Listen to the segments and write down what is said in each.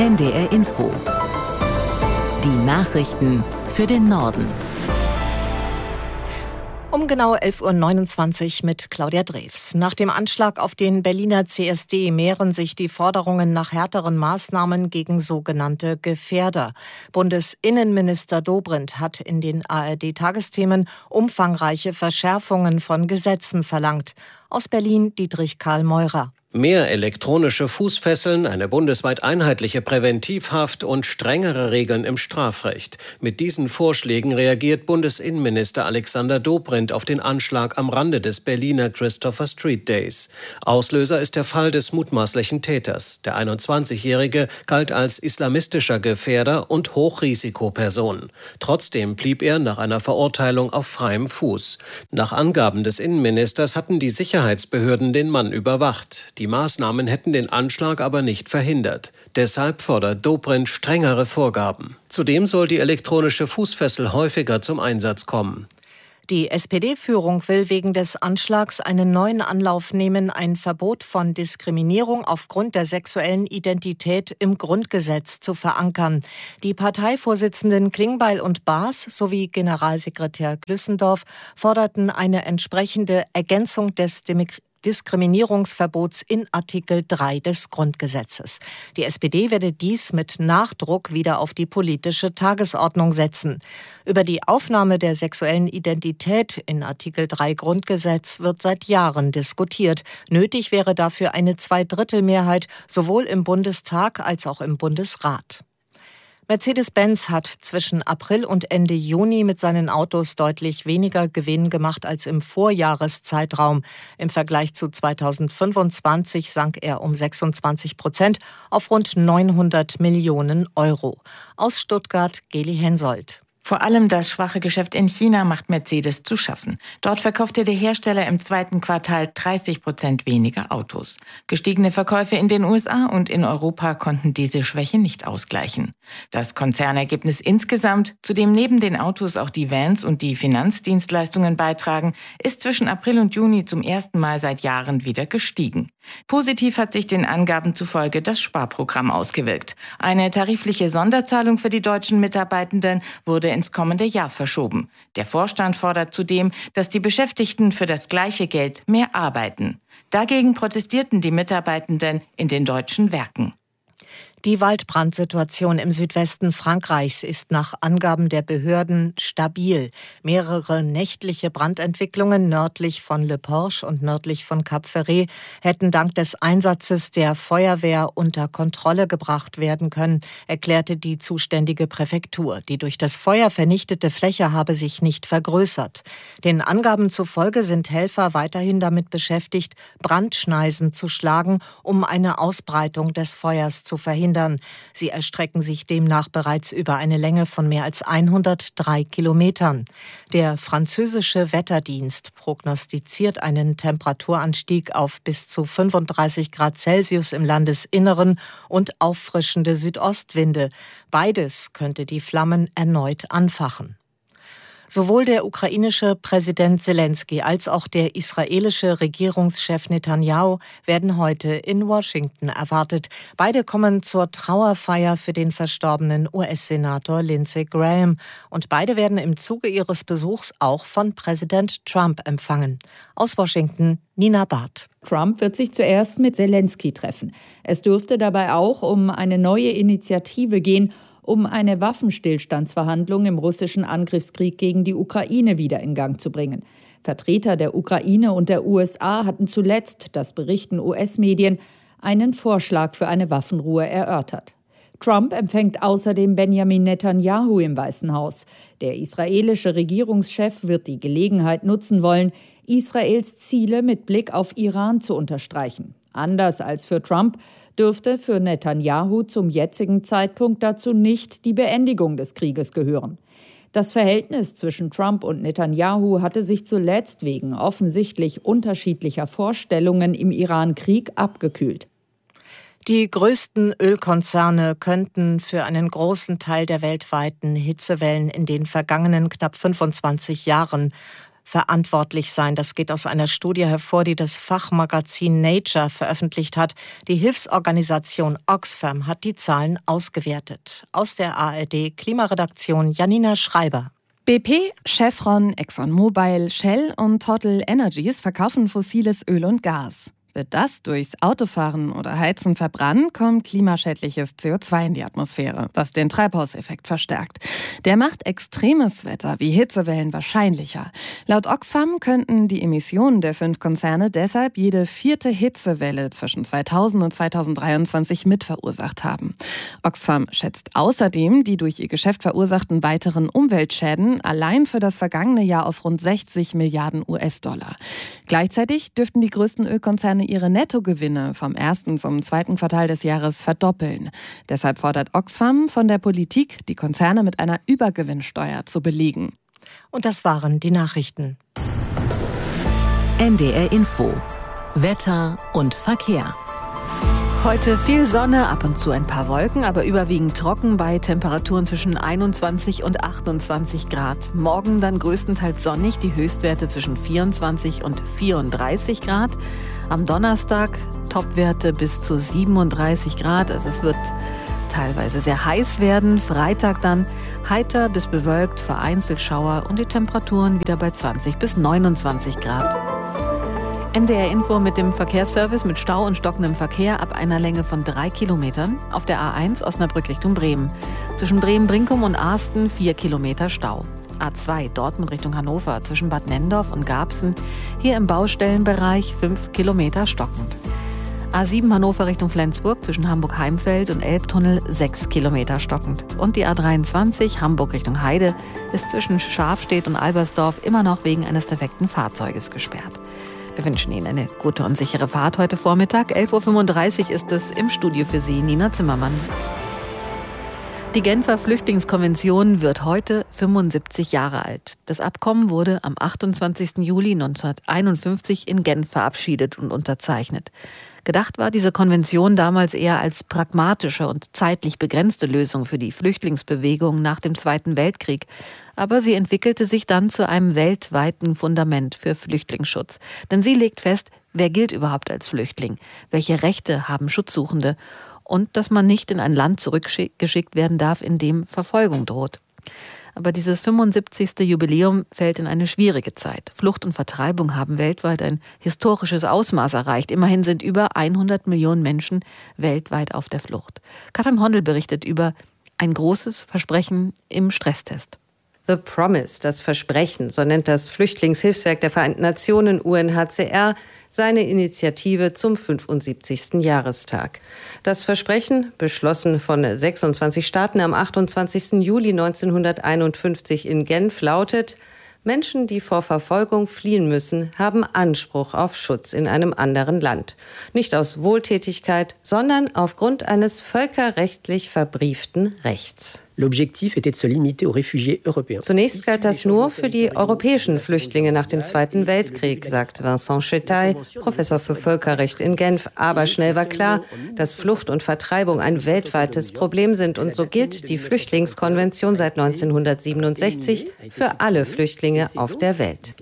NDR Info. Die Nachrichten für den Norden. Um genau 11.29 Uhr mit Claudia Drews. Nach dem Anschlag auf den Berliner CSD mehren sich die Forderungen nach härteren Maßnahmen gegen sogenannte Gefährder. Bundesinnenminister Dobrindt hat in den ARD-Tagesthemen umfangreiche Verschärfungen von Gesetzen verlangt. Aus Berlin Dietrich Karl Meurer. Mehr elektronische Fußfesseln, eine bundesweit einheitliche Präventivhaft und strengere Regeln im Strafrecht. Mit diesen Vorschlägen reagiert Bundesinnenminister Alexander Dobrindt auf den Anschlag am Rande des Berliner Christopher Street Days. Auslöser ist der Fall des mutmaßlichen Täters. Der 21-Jährige galt als islamistischer Gefährder und Hochrisikoperson. Trotzdem blieb er nach einer Verurteilung auf freiem Fuß. Nach Angaben des Innenministers hatten die Sicherheitsbehörden den Mann überwacht. Die Maßnahmen hätten den Anschlag aber nicht verhindert. Deshalb fordert Dobrindt strengere Vorgaben. Zudem soll die elektronische Fußfessel häufiger zum Einsatz kommen. Die SPD-Führung will wegen des Anschlags einen neuen Anlauf nehmen, ein Verbot von Diskriminierung aufgrund der sexuellen Identität im Grundgesetz zu verankern. Die Parteivorsitzenden Klingbeil und Baas sowie Generalsekretär Glüssendorf forderten eine entsprechende Ergänzung des Diskriminierungsverbots in Artikel 3 des Grundgesetzes. Die SPD werde dies mit Nachdruck wieder auf die politische Tagesordnung setzen. Über die Aufnahme der sexuellen Identität in Artikel 3 Grundgesetz wird seit Jahren diskutiert. Nötig wäre dafür eine Zweidrittelmehrheit, sowohl im Bundestag als auch im Bundesrat. Mercedes-Benz hat zwischen April und Ende Juni mit seinen Autos deutlich weniger Gewinn gemacht als im Vorjahreszeitraum. Im Vergleich zu 2025 sank er um 26% auf rund 900 Millionen Euro. Aus Stuttgart Geli Hensoldt. Vor allem das schwache Geschäft in China macht Mercedes zu schaffen. Dort verkaufte der Hersteller im zweiten Quartal 30% weniger Autos. Gestiegene Verkäufe in den USA und in Europa konnten diese Schwäche nicht ausgleichen. Das Konzernergebnis insgesamt, zu dem neben den Autos auch die Vans und die Finanzdienstleistungen beitragen, ist zwischen April und Juni zum ersten Mal seit Jahren wieder gestiegen. Positiv hat sich den Angaben zufolge das Sparprogramm ausgewirkt. Eine tarifliche Sonderzahlung für die deutschen Mitarbeitenden wurde ins kommende Jahr verschoben. Der Vorstand fordert zudem, dass die Beschäftigten für das gleiche Geld mehr arbeiten. Dagegen protestierten die Mitarbeitenden in den deutschen Werken. Die Waldbrandsituation im Südwesten Frankreichs ist nach Angaben der Behörden stabil. Mehrere nächtliche Brandentwicklungen nördlich von Le Porche und nördlich von Cap Ferret hätten dank des Einsatzes der Feuerwehr unter Kontrolle gebracht werden können, erklärte die zuständige Präfektur. Die durch das Feuer vernichtete Fläche habe sich nicht vergrößert. Den Angaben zufolge sind Helfer weiterhin damit beschäftigt, Brandschneisen zu schlagen, um eine Ausbreitung des Feuers zu verhindern. Sie erstrecken sich demnach bereits über eine Länge von mehr als 103 Kilometern. Der französische Wetterdienst prognostiziert einen Temperaturanstieg auf bis zu 35 Grad Celsius im Landesinneren und auffrischende Südostwinde. Beides könnte die Flammen erneut anfachen. Sowohl der ukrainische Präsident Selenskyj als auch der israelische Regierungschef Netanjahu werden heute in Washington erwartet. Beide kommen zur Trauerfeier für den verstorbenen US-Senator Lindsey Graham. Und beide werden im Zuge ihres Besuchs auch von Präsident Trump empfangen. Aus Washington Nina Barth. Trump wird sich zuerst mit Selenskyj treffen. Es dürfte dabei auch um eine neue Initiative gehen, um eine Waffenstillstandsverhandlung im russischen Angriffskrieg gegen die Ukraine wieder in Gang zu bringen. Vertreter der Ukraine und der USA hatten zuletzt, das berichten US-Medien, einen Vorschlag für eine Waffenruhe erörtert. Trump empfängt außerdem Benjamin Netanjahu im Weißen Haus. Der israelische Regierungschef wird die Gelegenheit nutzen wollen, Israels Ziele mit Blick auf Iran zu unterstreichen. Anders als für Trump dürfte für Netanjahu zum jetzigen Zeitpunkt dazu nicht die Beendigung des Krieges gehören. Das Verhältnis zwischen Trump und Netanjahu hatte sich zuletzt wegen offensichtlich unterschiedlicher Vorstellungen im Iran-Krieg abgekühlt. Die größten Ölkonzerne könnten für einen großen Teil der weltweiten Hitzewellen in den vergangenen knapp 25 Jahren verantwortlich sein. Das geht aus einer Studie hervor, die das Fachmagazin Nature veröffentlicht hat. Die Hilfsorganisation Oxfam hat die Zahlen ausgewertet. Aus der ARD Klimaredaktion Janina Schreiber. BP, Chevron, ExxonMobil, Shell und Total Energies verkaufen fossiles Öl und Gas. Wird das durchs Autofahren oder Heizen verbrannt, kommt klimaschädliches CO2 in die Atmosphäre, was den Treibhauseffekt verstärkt. Der macht extremes Wetter wie Hitzewellen wahrscheinlicher. Laut Oxfam könnten die Emissionen der 5 Konzerne deshalb jede 4. Hitzewelle zwischen 2000 und 2023 mitverursacht haben. Oxfam schätzt außerdem die durch ihr Geschäft verursachten weiteren Umweltschäden allein für das vergangene Jahr auf rund 60 Milliarden US-Dollar. Gleichzeitig dürften die größten Ölkonzerne ihre Nettogewinne vom 1. zum 2. Quartal des Jahres verdoppeln. Deshalb fordert Oxfam von der Politik, die Konzerne mit einer Übergewinnsteuer zu belegen. Und das waren die Nachrichten. NDR Info. Wetter und Verkehr. Heute viel Sonne, ab und zu ein paar Wolken, aber überwiegend trocken bei Temperaturen zwischen 21 und 28 Grad. Morgen dann größtenteils sonnig, die Höchstwerte zwischen 24 und 34 Grad. Am Donnerstag Topwerte bis zu 37 Grad, also es wird teilweise sehr heiß werden. Freitag dann heiter bis bewölkt, vereinzelt Schauer und die Temperaturen wieder bei 20 bis 29 Grad. NDR Info mit dem Verkehrsservice mit Stau und stockendem Verkehr ab einer Länge von 3 Kilometern auf der A1 Osnabrück Richtung Bremen. Zwischen Bremen-Brinkum und Asten 4 Kilometer Stau. A2 Dortmund Richtung Hannover zwischen Bad Nenndorf und Garbsen. Hier im Baustellenbereich 5 Kilometer stockend. A7 Hannover Richtung Flensburg zwischen Hamburg-Heimfeld und Elbtunnel 6 Kilometer stockend. Und die A23 Hamburg Richtung Heide ist zwischen Schafstedt und Albersdorf immer noch wegen eines defekten Fahrzeuges gesperrt. Wir wünschen Ihnen eine gute und sichere Fahrt heute Vormittag. 11.35 Uhr ist es im Studio für Sie, Nina Zimmermann. Die Genfer Flüchtlingskonvention wird heute 75 Jahre alt. Das Abkommen wurde am 28. Juli 1951 in Genf verabschiedet und unterzeichnet. Gedacht war diese Konvention damals eher als pragmatische und zeitlich begrenzte Lösung für die Flüchtlingsbewegung nach dem Zweiten Weltkrieg. Aber sie entwickelte sich dann zu einem weltweiten Fundament für Flüchtlingsschutz. Denn sie legt fest, wer gilt überhaupt als Flüchtling? Welche Rechte haben Schutzsuchende? Und dass man nicht in ein Land zurückgeschickt werden darf, in dem Verfolgung droht. Aber dieses 75. Jubiläum fällt in eine schwierige Zeit. Flucht und Vertreibung haben weltweit ein historisches Ausmaß erreicht. Immerhin sind über 100 Millionen Menschen weltweit auf der Flucht. Katrin Hondel berichtet über ein großes Versprechen im Stresstest. The Promise, das Versprechen, so nennt das Flüchtlingshilfswerk der Vereinten Nationen UNHCR seine Initiative zum 75. Jahrestag. Das Versprechen, beschlossen von 26 Staaten am 28. Juli 1951 in Genf, lautet: Menschen, die vor Verfolgung fliehen müssen, haben Anspruch auf Schutz in einem anderen Land. Nicht aus Wohltätigkeit, sondern aufgrund eines völkerrechtlich verbrieften Rechts. Zunächst galt das nur für die europäischen Flüchtlinge nach dem Zweiten Weltkrieg, sagt Vincent Chetaille, Professor für Völkerrecht in Genf. Aber schnell war klar, dass Flucht und Vertreibung ein weltweites Problem sind. Und so gilt die Flüchtlingskonvention seit 1967 für alle Flüchtlinge auf der Welt.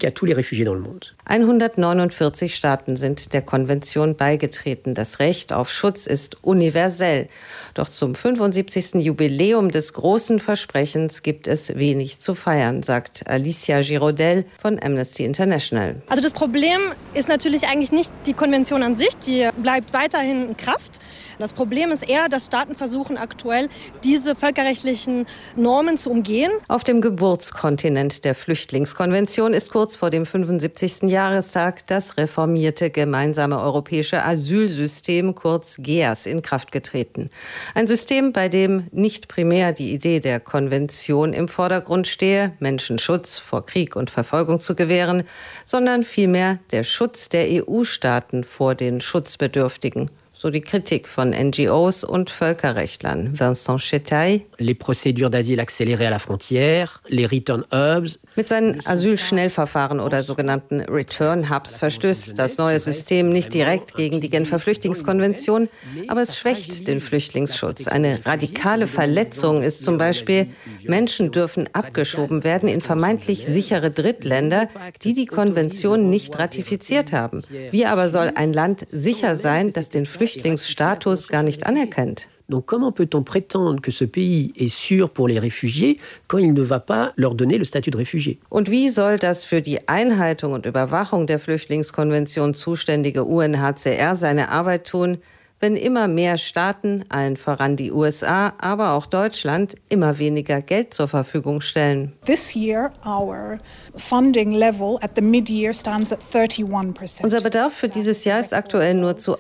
149 Staaten sind der Konvention beigetreten. Das Recht auf Schutz ist universell. Doch zum 75. Jubiläum des großen Versprechens gibt es wenig zu feiern, sagt Alicia Girodel von Amnesty International. Also das Problem ist natürlich eigentlich nicht die Konvention an sich, die bleibt weiterhin in Kraft. Das Problem ist eher, dass Staaten versuchen aktuell, diese völkerrechtlichen Normen zu umgehen. Auf dem Geburtskontinent der Flüchtlingskonvention ist kurz vor dem 75. Jahrestag das reformierte gemeinsame europäische Asylsystem, kurz GEAS, in Kraft getreten. Ein System, bei dem nicht primär die Idee der Konvention im Vordergrund stehe, Menschen Schutz vor Krieg und Verfolgung zu gewähren, sondern vielmehr der Schutz der EU-Staaten vor den Schutzbedürftigen. so die Kritik von NGOs und Völkerrechtlern. Vincent Chetaille. Les procédures d'asile accélérées à la frontière, les return hubs. Mit seinen Asylschnellverfahren oder sogenannten Return Hubs verstößt das neue System nicht direkt gegen die Genfer Flüchtlingskonvention, aber es schwächt den Flüchtlingsschutz. Eine radikale Verletzung ist zum Beispiel, Menschen dürfen abgeschoben werden in vermeintlich sichere Drittländer, die die Konvention nicht ratifiziert haben. Wie aber soll ein Land sicher sein, das den Flüchtlingsstatus gar nicht anerkennt? Donc comment peut-on prétendre que ce pays est sûr pour les réfugiés quand il ne va pas leur donner le statut de réfugié? Und wie soll das für die Einhaltung und Überwachung der Flüchtlingskonvention zuständige UNHCR seine Arbeit tun, wenn immer mehr Staaten, allen voran die USA, aber auch Deutschland, immer weniger Geld zur Verfügung stellen? This year, our funding level at the mid-year stands at 31%. Unser Bedarf für dieses Jahr ist aktuell nur zu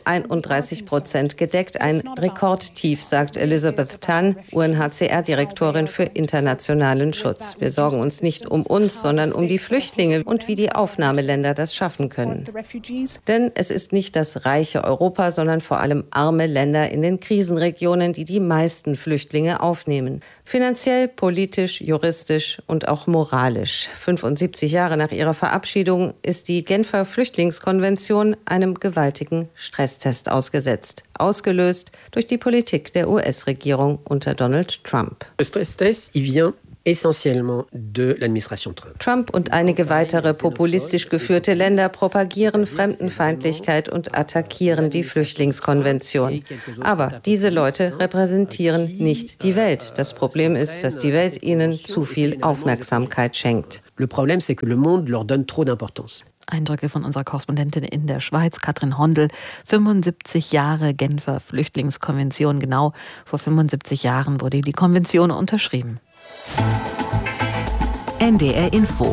31% gedeckt. Ein Rekordtief, sagt Elizabeth Tan, UNHCR-Direktorin für internationalen Schutz. Wir sorgen uns nicht um uns, sondern um die Flüchtlinge und wie die Aufnahmeländer das schaffen können. Denn es ist nicht das reiche Europa, sondern vor allem arme Länder in den Krisenregionen, die die meisten Flüchtlinge aufnehmen. Finanziell, politisch, juristisch und auch moralisch. 75 Jahre nach ihrer Verabschiedung ist die Genfer Flüchtlingskonvention einem gewaltigen Stresstest ausgesetzt. Ausgelöst durch die Politik der US-Regierung unter Donald Trump. Le Stresstest, il vient essentiellement de l'administration Trump. Trump und einige weitere populistisch geführte Länder propagieren Fremdenfeindlichkeit und attackieren die Flüchtlingskonvention. Aber diese Leute repräsentieren nicht die Welt. Das Problem ist, dass die Welt ihnen zu viel Aufmerksamkeit schenkt. Le problème, c'est que le monde leur donne trop d'importance. Eindrücke von unserer Korrespondentin in der Schweiz, Katrin Hondel. 75 Jahre Genfer Flüchtlingskonvention. Genau vor 75 Jahren wurde die Konvention unterschrieben. NDR Info.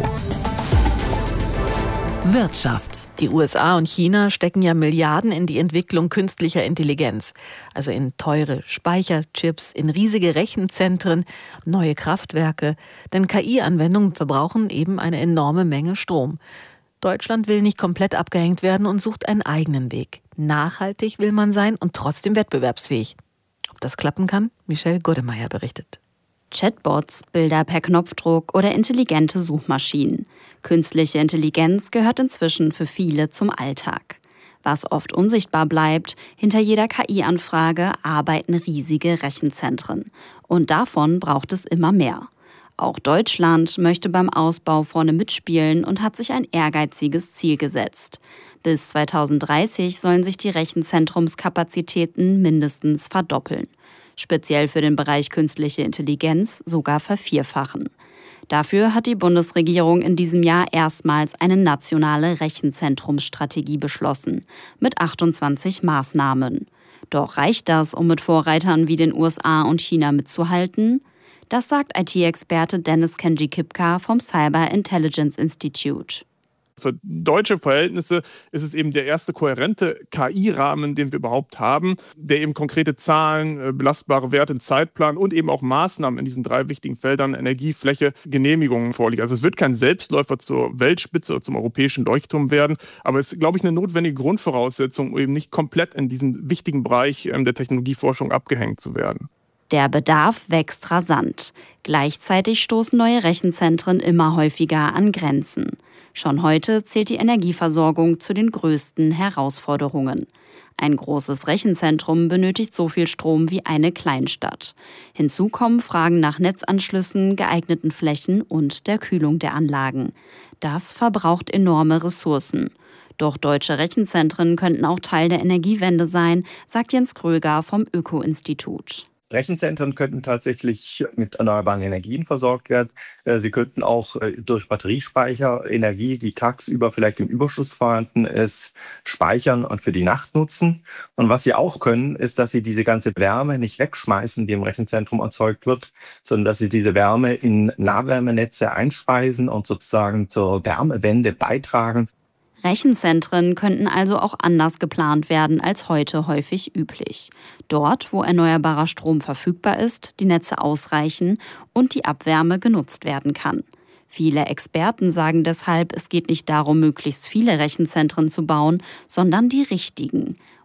Wirtschaft. Die USA und China stecken ja Milliarden in die Entwicklung künstlicher Intelligenz. Also in teure Speicherchips, in riesige Rechenzentren, neue Kraftwerke. Denn KI-Anwendungen verbrauchen eben eine enorme Menge Strom. Deutschland will nicht komplett abgehängt werden und sucht einen eigenen Weg. Nachhaltig will man sein und trotzdem wettbewerbsfähig. Ob das klappen kann? Michelle Godemeyer berichtet. Chatbots, Bilder per Knopfdruck oder intelligente Suchmaschinen. Künstliche Intelligenz gehört inzwischen für viele zum Alltag. Was oft unsichtbar bleibt, hinter jeder KI-Anfrage arbeiten riesige Rechenzentren. Und davon braucht es immer mehr. Auch Deutschland möchte beim Ausbau vorne mitspielen und hat sich ein ehrgeiziges Ziel gesetzt. Bis 2030 sollen sich die Rechenzentrumskapazitäten mindestens verdoppeln. Speziell für den Bereich künstliche Intelligenz sogar vervierfachen. Dafür hat die Bundesregierung in diesem Jahr erstmals eine nationale Rechenzentrumsstrategie beschlossen, mit 28 Maßnahmen. Doch reicht das, um mit Vorreitern wie den USA und China mitzuhalten? Das sagt IT-Experte Dennis Kenji-Kipka vom Cyber Intelligence Institute. Für deutsche Verhältnisse ist es eben der erste kohärente KI-Rahmen, den wir überhaupt haben, der eben konkrete Zahlen, belastbare Werte, einen Zeitplan und eben auch Maßnahmen in diesen 3 wichtigen Feldern Energie, Fläche, Genehmigungen vorliegen. Also es wird kein Selbstläufer zur Weltspitze oder zum europäischen Leuchtturm werden, aber es ist, glaube ich, eine notwendige Grundvoraussetzung, um eben nicht komplett in diesem wichtigen Bereich der Technologieforschung abgehängt zu werden. Der Bedarf wächst rasant. Gleichzeitig stoßen neue Rechenzentren immer häufiger an Grenzen. Schon heute zählt die Energieversorgung zu den größten Herausforderungen. Ein großes Rechenzentrum benötigt so viel Strom wie eine Kleinstadt. Hinzu kommen Fragen nach Netzanschlüssen, geeigneten Flächen und der Kühlung der Anlagen. Das verbraucht enorme Ressourcen. Doch deutsche Rechenzentren könnten auch Teil der Energiewende sein, sagt Jens Kröger vom Öko-Institut. Rechenzentren könnten tatsächlich mit erneuerbaren Energien versorgt werden. Sie könnten auch durch Batteriespeicher Energie, die tagsüber vielleicht im Überschuss vorhanden ist, speichern und für die Nacht nutzen. Und was sie auch können, ist, dass sie diese ganze Wärme nicht wegschmeißen, die im Rechenzentrum erzeugt wird, sondern dass sie diese Wärme in Nahwärmenetze einspeisen und sozusagen zur Wärmewende beitragen. Rechenzentren könnten also auch anders geplant werden als heute häufig üblich. Dort, wo erneuerbarer Strom verfügbar ist, die Netze ausreichen und die Abwärme genutzt werden kann. Viele Experten sagen deshalb, es geht nicht darum, möglichst viele Rechenzentren zu bauen, sondern die richtigen.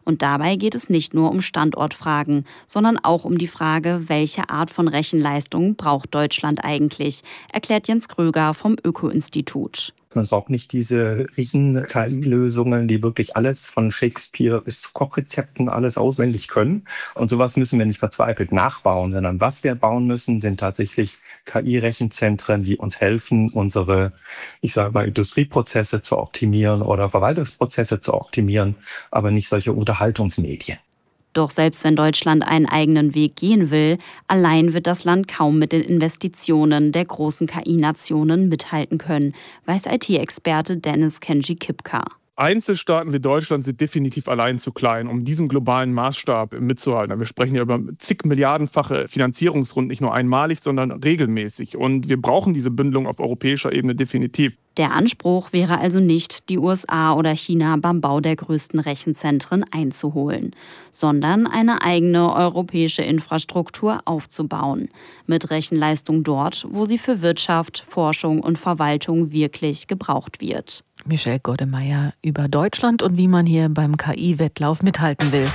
Und dabei geht es nicht nur um Standortfragen, sondern auch um die Frage, welche Art von Rechenleistung braucht Deutschland eigentlich, erklärt Jens Kröger vom Öko-Institut. Man braucht nicht diese riesen KI-Lösungen, die wirklich alles von Shakespeare bis zu Kochrezepten alles auswendig können. Und sowas müssen wir nicht verzweifelt nachbauen, sondern was wir bauen müssen, sind tatsächlich KI-Rechenzentren, die uns helfen, unsere, Industrieprozesse zu optimieren oder Verwaltungsprozesse zu optimieren, aber nicht solche Unterhaltungsmedien. Doch selbst wenn Deutschland einen eigenen Weg gehen will, allein wird das Land kaum mit den Investitionen der großen KI-Nationen mithalten können, weiß IT-Experte Dennis Kenji-Kipka. Einzelstaaten wie Deutschland sind definitiv allein zu klein, um diesen globalen Maßstab mitzuhalten. Wir sprechen ja über zig milliardenfache Finanzierungsrunden, nicht nur einmalig, sondern regelmäßig. Und wir brauchen diese Bündelung auf europäischer Ebene definitiv. Der Anspruch wäre also nicht, die USA oder China beim Bau der größten Rechenzentren einzuholen, sondern eine eigene europäische Infrastruktur aufzubauen, mit Rechenleistung dort, wo sie für Wirtschaft, Forschung und Verwaltung wirklich gebraucht wird. Michelle Goddemeyer über Deutschland und wie man hier beim KI-Wettlauf mithalten will.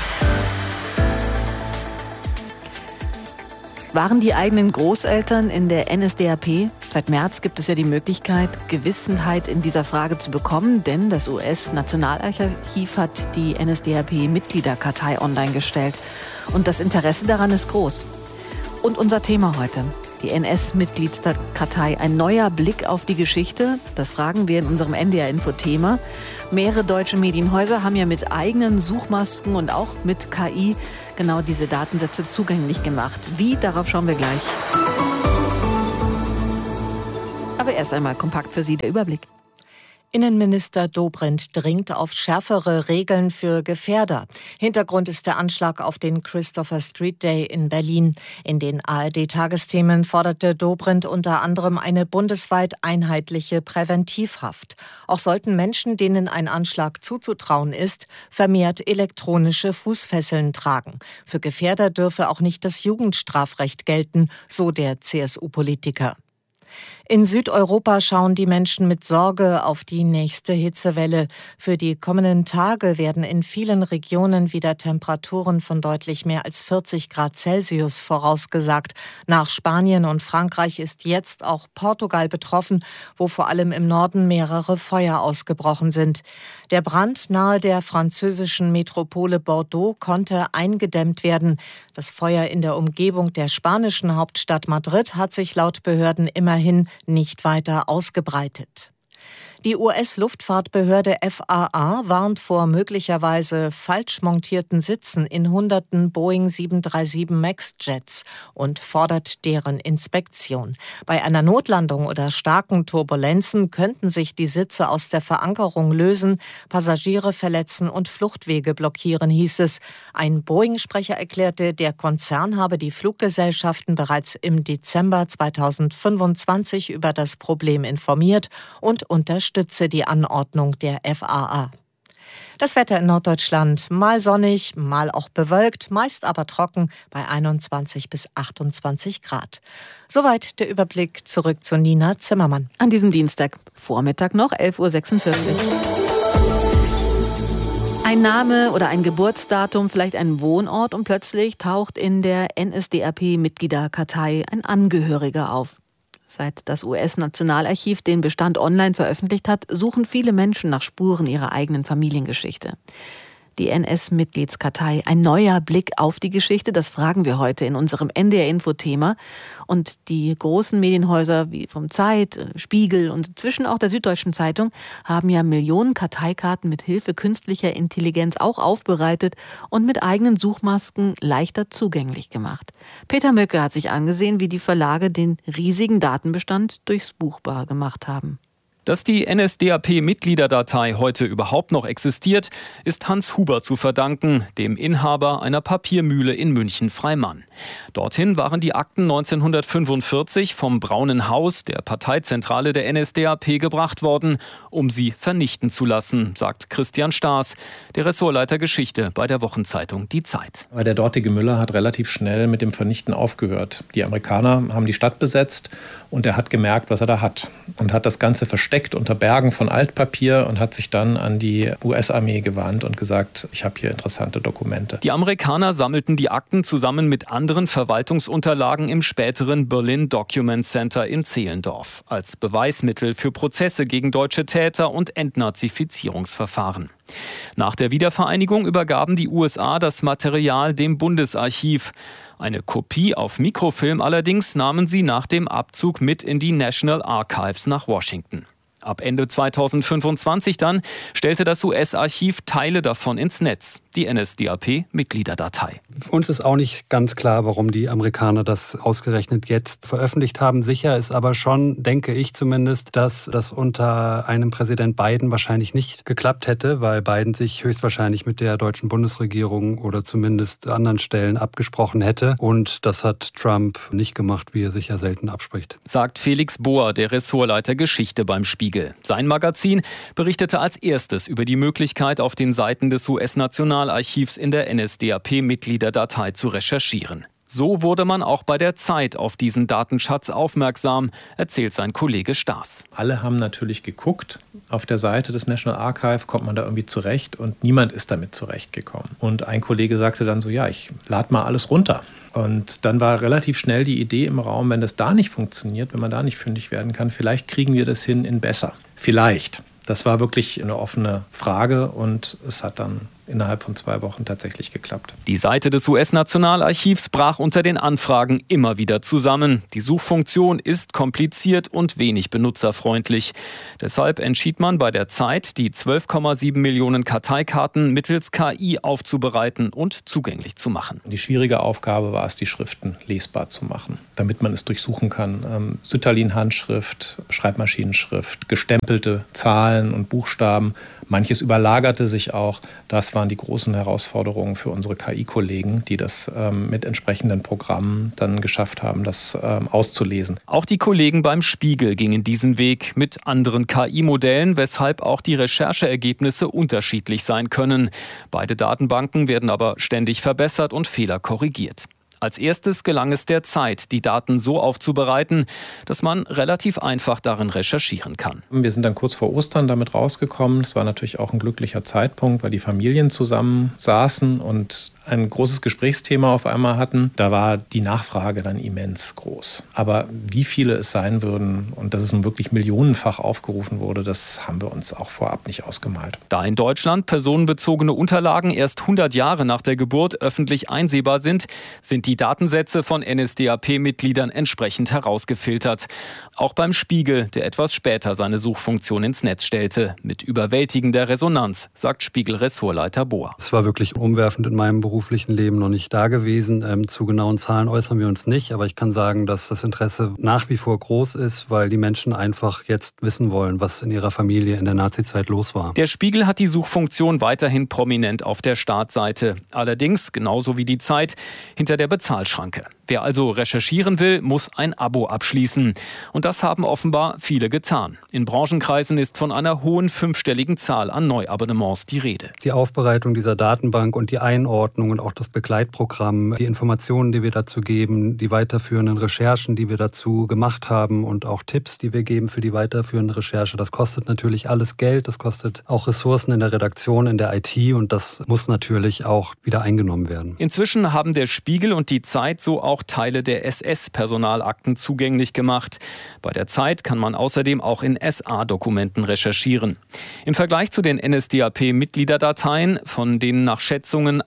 Waren die eigenen Großeltern in der NSDAP? Seit März gibt es ja die Möglichkeit, Gewissenheit in dieser Frage zu bekommen, denn das US-Nationalarchiv hat die NSDAP-Mitgliederkartei online gestellt. Und das Interesse daran ist groß. Und unser Thema heute, die NS-Mitgliedskartei, ein neuer Blick auf die Geschichte, das fragen wir in unserem NDR-Info-Thema. Mehrere deutsche Medienhäuser haben ja mit eigenen Suchmasken und auch mit KI genau diese Datensätze zugänglich gemacht. Wie? Darauf schauen wir gleich. Aber erst einmal kompakt für Sie der Überblick. Innenminister Dobrindt dringt auf schärfere Regeln für Gefährder. Hintergrund ist der Anschlag auf den Christopher Street Day in Berlin. In den ARD-Tagesthemen forderte Dobrindt unter anderem eine bundesweit einheitliche Präventivhaft. Auch sollten Menschen, denen ein Anschlag zuzutrauen ist, vermehrt elektronische Fußfesseln tragen. Für Gefährder dürfe auch nicht das Jugendstrafrecht gelten, so der CSU-Politiker. In Südeuropa schauen die Menschen mit Sorge auf die nächste Hitzewelle. Für die kommenden Tage werden in vielen Regionen wieder Temperaturen von deutlich mehr als 40 Grad Celsius vorausgesagt. Nach Spanien und Frankreich ist jetzt auch Portugal betroffen, wo vor allem im Norden mehrere Feuer ausgebrochen sind. Der Brand nahe der französischen Metropole Bordeaux konnte eingedämmt werden. Das Feuer in der Umgebung der spanischen Hauptstadt Madrid hat sich laut Behörden immerhin nicht weiter ausgebreitet. Die US-Luftfahrtbehörde FAA warnt vor möglicherweise falsch montierten Sitzen in hunderten Boeing 737 MAX-Jets und fordert deren Inspektion. Bei einer Notlandung oder starken Turbulenzen könnten sich die Sitze aus der Verankerung lösen, Passagiere verletzen und Fluchtwege blockieren, hieß es. Ein Boeing-Sprecher erklärte, der Konzern habe die Fluggesellschaften bereits im Dezember 2025 über das Problem informiert und unterstütze die Anordnung der FAA. Das Wetter in Norddeutschland, mal sonnig, mal auch bewölkt, meist aber trocken bei 21 bis 28 Grad. Soweit der Überblick, zurück zu Nina Zimmermann. An diesem Dienstagvormittag noch 11.46 Uhr. Ein Name oder ein Geburtsdatum, vielleicht ein Wohnort und plötzlich taucht in der NSDAP-Mitgliederkartei ein Angehöriger auf. Seit das US-Nationalarchiv den Bestand online veröffentlicht hat, suchen viele Menschen nach Spuren ihrer eigenen Familiengeschichte. Die NS-Mitgliedskartei, ein neuer Blick auf die Geschichte, das fragen wir heute in unserem NDR-Info-Thema. Und die großen Medienhäuser wie vom Zeit, Spiegel und inzwischen auch der Süddeutschen Zeitung haben ja Millionen Karteikarten mit Hilfe künstlicher Intelligenz auch aufbereitet und mit eigenen Suchmasken leichter zugänglich gemacht. Peter Möcke hat sich angesehen, wie die Verlage den riesigen Datenbestand durchsuchbar gemacht haben. Dass die NSDAP-Mitgliederdatei heute überhaupt noch existiert, ist Hans Huber zu verdanken, dem Inhaber einer Papiermühle in München-Freimann. Dorthin waren die Akten 1945 vom Braunen Haus, der Parteizentrale der NSDAP, gebracht worden, um sie vernichten zu lassen, sagt Christian Staas, der Ressortleiter Geschichte bei der Wochenzeitung Die Zeit. Aber der dortige Müller hat relativ schnell mit dem Vernichten aufgehört. Die Amerikaner haben die Stadt besetzt und er hat gemerkt, was er da hat und hat das Ganze verstanden versteckt unter Bergen von Altpapier und hat sich dann an die US-Armee gewandt und gesagt, ich habe hier interessante Dokumente. Die Amerikaner sammelten die Akten zusammen mit anderen Verwaltungsunterlagen im späteren Berlin Document Center in Zehlendorf als Beweismittel für Prozesse gegen deutsche Täter und Entnazifizierungsverfahren. Nach der Wiedervereinigung übergaben die USA das Material dem Bundesarchiv. Eine Kopie auf Mikrofilm allerdings nahmen sie nach dem Abzug mit in die National Archives nach Washington. Ab Ende 2025 dann stellte das US-Archiv Teile davon ins Netz, die NSDAP-Mitgliederdatei. Uns ist auch nicht ganz klar, warum die Amerikaner das ausgerechnet jetzt veröffentlicht haben. Sicher ist aber schon, denke ich zumindest, dass das unter einem Präsident Biden wahrscheinlich nicht geklappt hätte, weil Biden sich höchstwahrscheinlich mit der deutschen Bundesregierung oder zumindest anderen Stellen abgesprochen hätte. Und das hat Trump nicht gemacht, wie er sich ja selten abspricht. Sagt Felix Bohr, der Ressortleiter Geschichte beim Spiegel. Sein Magazin berichtete als erstes über die Möglichkeit, auf den Seiten des US-Nationalarchivs in der NSDAP-Mitgliederdatei zu recherchieren. So wurde man auch bei der Zeit auf diesen Datenschatz aufmerksam, erzählt sein Kollege Staes. Alle haben natürlich geguckt. Auf der Seite des National Archive kommt man da irgendwie zurecht und niemand ist damit zurechtgekommen. Und ein Kollege sagte dann so, ja, ich lade mal alles runter. Und dann war relativ schnell die Idee im Raum, wenn das da nicht funktioniert, wenn man da nicht fündig werden kann, vielleicht kriegen wir das hin in besser. Vielleicht. Das war wirklich eine offene Frage und es hat dann innerhalb von 2 Wochen tatsächlich geklappt. Die Seite des US-Nationalarchivs brach unter den Anfragen immer wieder zusammen. Die Suchfunktion ist kompliziert und wenig benutzerfreundlich. Deshalb entschied man bei der Zeit, die 12,7 Millionen Karteikarten mittels KI aufzubereiten und zugänglich zu machen. Die schwierige Aufgabe war es, die Schriften lesbar zu machen, damit man es durchsuchen kann. Sütterlin-Handschrift, Schreibmaschinenschrift, gestempelte Zahlen und Buchstaben. Manches überlagerte sich auch. Das waren die großen Herausforderungen für unsere KI-Kollegen, die das mit entsprechenden Programmen dann geschafft haben, das auszulesen. Auch die Kollegen beim Spiegel gingen diesen Weg mit anderen KI-Modellen, weshalb auch die Rechercheergebnisse unterschiedlich sein können. Beide Datenbanken werden aber ständig verbessert und Fehler korrigiert. Als erstes gelang es der Zeit, die Daten so aufzubereiten, dass man relativ einfach darin recherchieren kann. Wir sind dann kurz vor Ostern damit rausgekommen. Das war natürlich auch ein glücklicher Zeitpunkt, weil die Familien zusammen saßen und ein großes Gesprächsthema auf einmal hatten. Da war die Nachfrage dann immens groß. Aber wie viele es sein würden und dass es nun wirklich millionenfach aufgerufen wurde, das haben wir uns auch vorab nicht ausgemalt. Da in Deutschland personenbezogene Unterlagen erst 100 Jahre nach der Geburt öffentlich einsehbar sind, sind die Datensätze von NSDAP-Mitgliedern entsprechend herausgefiltert. Auch beim Spiegel, der etwas später seine Suchfunktion ins Netz stellte. Mit überwältigender Resonanz, sagt Spiegel-Ressortleiter Bohr. Es war wirklich umwerfend in meinem beruflichen Leben noch nicht da gewesen. Zu genauen Zahlen äußern wir uns nicht, aber ich kann sagen, dass das Interesse nach wie vor groß ist, weil die Menschen einfach jetzt wissen wollen, was in ihrer Familie in der Nazizeit los war. Der Spiegel hat die Suchfunktion weiterhin prominent auf der Startseite. Allerdings, genauso wie die Zeit, hinter der Bezahlschranke. Wer also recherchieren will, muss ein Abo abschließen. Und das haben offenbar viele getan. In Branchenkreisen ist von einer hohen 5-stelligen Zahl an Neuabonnements die Rede. Die Aufbereitung dieser Datenbank und die Einordnung und auch das Begleitprogramm, die Informationen, die wir dazu geben, die weiterführenden Recherchen, die wir dazu gemacht haben und auch Tipps, die wir geben für die weiterführende Recherche, das kostet natürlich alles Geld, das kostet auch Ressourcen in der Redaktion, in der IT und das muss natürlich auch wieder eingenommen werden. Inzwischen haben der Spiegel und die Zeit so auch Teile der SS-Personalakten zugänglich gemacht. Bei der Zeit kann man außerdem auch in SA-Dokumenten recherchieren. Im Vergleich zu den NSDAP-Mitgliederdateien, von denen nach Schätzungen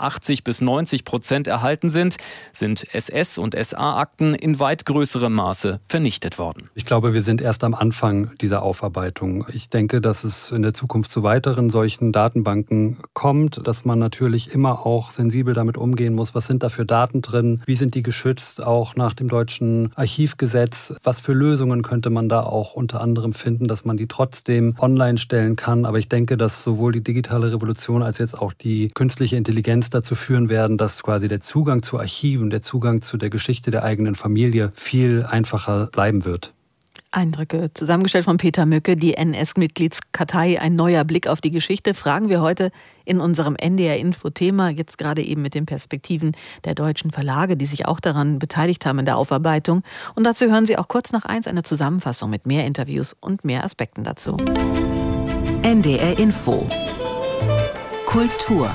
80-90% erhalten sind, sind SS- und SA-Akten in weit größerem Maße vernichtet worden. Ich glaube, wir sind erst am Anfang dieser Aufarbeitung. Ich denke, dass es in der Zukunft zu weiteren solchen Datenbanken kommt, dass man natürlich immer auch sensibel damit umgehen muss. Was sind da für Daten drin? Wie sind die geschützt? Auch nach dem deutschen Archivgesetz. Was für Lösungen könnte man da auch unter anderem finden, dass man die trotzdem online stellen kann? Aber ich denke, dass sowohl die digitale Revolution als jetzt auch die künstliche Intelligenz dazu führen werden, dass quasi der Zugang zu Archiven, der Zugang zu der Geschichte der eigenen Familie viel einfacher bleiben wird. Eindrücke zusammengestellt von Peter Mücke, die NS-Mitgliedskartei, ein neuer Blick auf die Geschichte, fragen wir heute in unserem NDR-Info-Thema, jetzt gerade eben mit den Perspektiven der deutschen Verlage, die sich auch daran beteiligt haben in der Aufarbeitung. Und dazu hören Sie auch kurz nach 1 eine Zusammenfassung mit mehr Interviews und mehr Aspekten dazu. NDR-Info Kultur.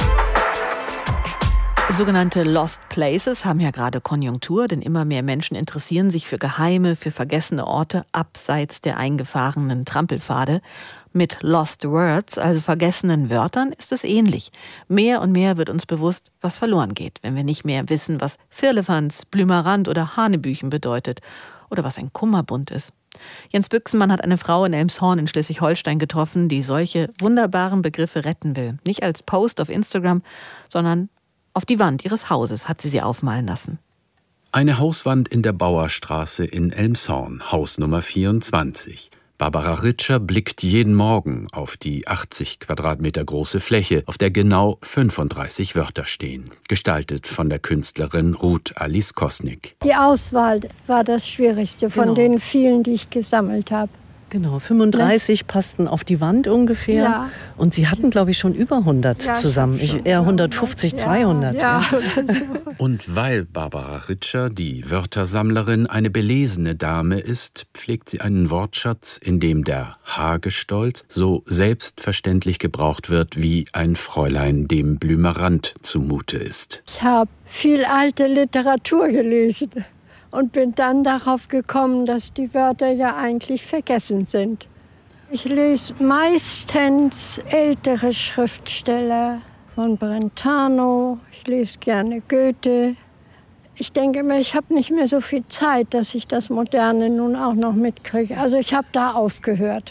Sogenannte Lost Places haben ja gerade Konjunktur, denn immer mehr Menschen interessieren sich für geheime, für vergessene Orte abseits der eingefahrenen Trampelpfade. Mit Lost Words, also vergessenen Wörtern, ist es ähnlich. Mehr und mehr wird uns bewusst, was verloren geht, wenn wir nicht mehr wissen, was Firlefanz, Blümerand oder Hanebüchen bedeutet oder was ein Kummerbund ist. Jens Büchsenmann hat eine Frau in Elmshorn in Schleswig-Holstein getroffen, die solche wunderbaren Begriffe retten will. Nicht als Post auf Instagram, sondern auf die Wand ihres Hauses hat sie aufmalen lassen. Eine Hauswand in der Bauerstraße in Elmshorn, Haus Nummer 24. Barbara Ritscher blickt jeden Morgen auf die 80 Quadratmeter große Fläche, auf der genau 35 Wörter stehen. Gestaltet von der Künstlerin Ruth Alice Kosnick. Die Auswahl war das Schwierigste von den vielen, die ich gesammelt habe. Genau, 35 passten auf die Wand ungefähr. Ja. Und Sie hatten, glaube ich, schon über 100 zusammen. Eher 150, 200. Ja. Und weil Barbara Ritscher, die Wörtersammlerin, eine belesene Dame ist, pflegt sie einen Wortschatz, in dem der Hagestolz so selbstverständlich gebraucht wird, wie ein Fräulein dem Blümerand zumute ist. Ich habe viel alte Literatur gelesen. Und bin dann darauf gekommen, dass die Wörter ja eigentlich vergessen sind. Ich lese meistens ältere Schriftsteller von Brentano. Ich lese gerne Goethe. Ich denke mir, ich habe nicht mehr so viel Zeit, dass ich das Moderne nun auch noch mitkriege. Also ich habe da aufgehört.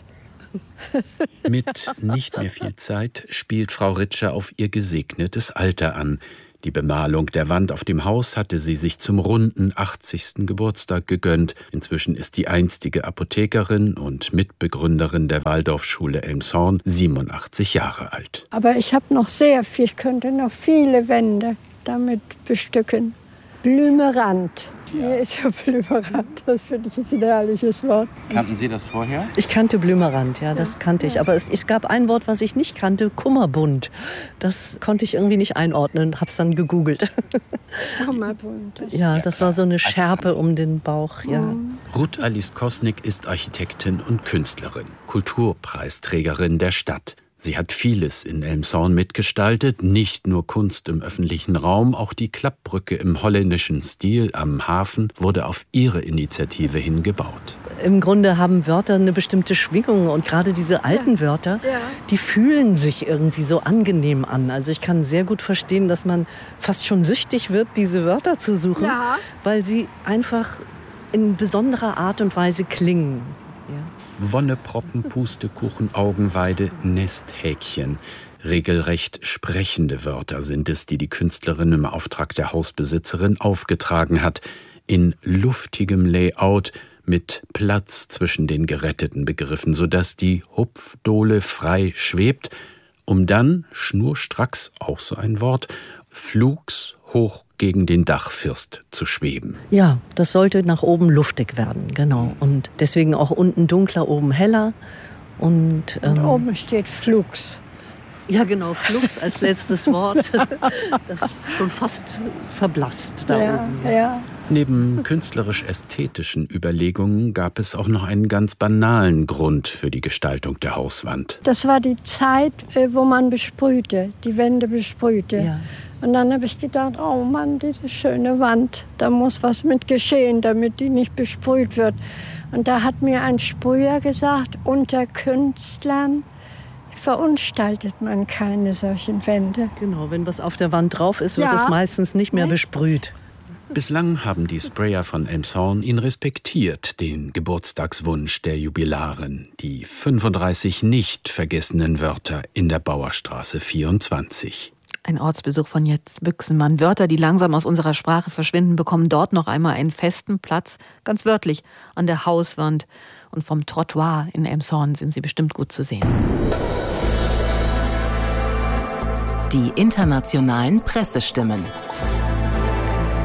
Mit nicht mehr viel Zeit spielt Frau Ritscher auf ihr gesegnetes Alter an. Die Bemalung der Wand auf dem Haus hatte sie sich zum runden 80. Geburtstag gegönnt. Inzwischen ist die einstige Apothekerin und Mitbegründerin der Waldorfschule Elmshorn 87 Jahre alt. Aber ich habe noch sehr viel, ich könnte noch viele Wände damit bestücken. Blümerand. Mir ist ja Blümerand, das finde ich ein herrliches Wort. Kannten Sie das vorher? Ich kannte Blümerand, ja, das kannte ich. Aber es gab ein Wort, was ich nicht kannte, Kummerbund. Das konnte ich irgendwie nicht einordnen, hab's dann gegoogelt. Kummerbund. Ja, das war so eine Schärpe um den Bauch, ja. Ruth Alice Kosnick ist Architektin und Künstlerin, Kulturpreisträgerin der Stadt. Sie hat vieles in Elmshorn mitgestaltet, nicht nur Kunst im öffentlichen Raum, auch die Klappbrücke im holländischen Stil am Hafen wurde auf ihre Initiative hin gebaut. Im Grunde haben Wörter eine bestimmte Schwingung und gerade diese alten Wörter, die fühlen sich irgendwie so angenehm an. Also ich kann sehr gut verstehen, dass man fast schon süchtig wird, diese Wörter zu suchen, weil sie einfach in besonderer Art und Weise klingen. Wonneproppen, Pustekuchen, Augenweide, Nesthäkchen. Regelrecht sprechende Wörter sind es, die die Künstlerin im Auftrag der Hausbesitzerin aufgetragen hat. In luftigem Layout mit Platz zwischen den geretteten Begriffen, sodass die Hupfdohle frei schwebt, um dann, schnurstracks, auch so ein Wort, flugs hoch gegen den Dachfirst zu schweben. Ja, das sollte nach oben luftig werden, genau. Und deswegen auch unten dunkler, oben heller. Und oben steht Flux. Ja, genau, Flux als letztes Wort. Das schon fast verblasst da oben. Ja. Neben künstlerisch-ästhetischen Überlegungen gab es auch noch einen ganz banalen Grund für die Gestaltung der Hauswand. Das war die Zeit, wo man besprühte, die Wände besprühte. Ja. Und dann habe ich gedacht, oh Mann, diese schöne Wand, da muss was mit geschehen, damit die nicht besprüht wird. Und da hat mir ein Sprüher gesagt, unter Künstlern verunstaltet man keine solchen Wände. Genau, wenn was auf der Wand drauf ist, wird es meistens nicht mehr besprüht. Bislang haben die Sprayer von Elmshorn ihn respektiert, den Geburtstagswunsch der Jubilarin, die 35 nicht vergessenen Wörter in der Bauerstraße 24. Ein Ortsbesuch von Jens Büchsenmann. Wörter, die langsam aus unserer Sprache verschwinden, bekommen dort noch einmal einen festen Platz, ganz wörtlich, an der Hauswand. Und vom Trottoir in Elmshorn sind sie bestimmt gut zu sehen. Die internationalen Pressestimmen.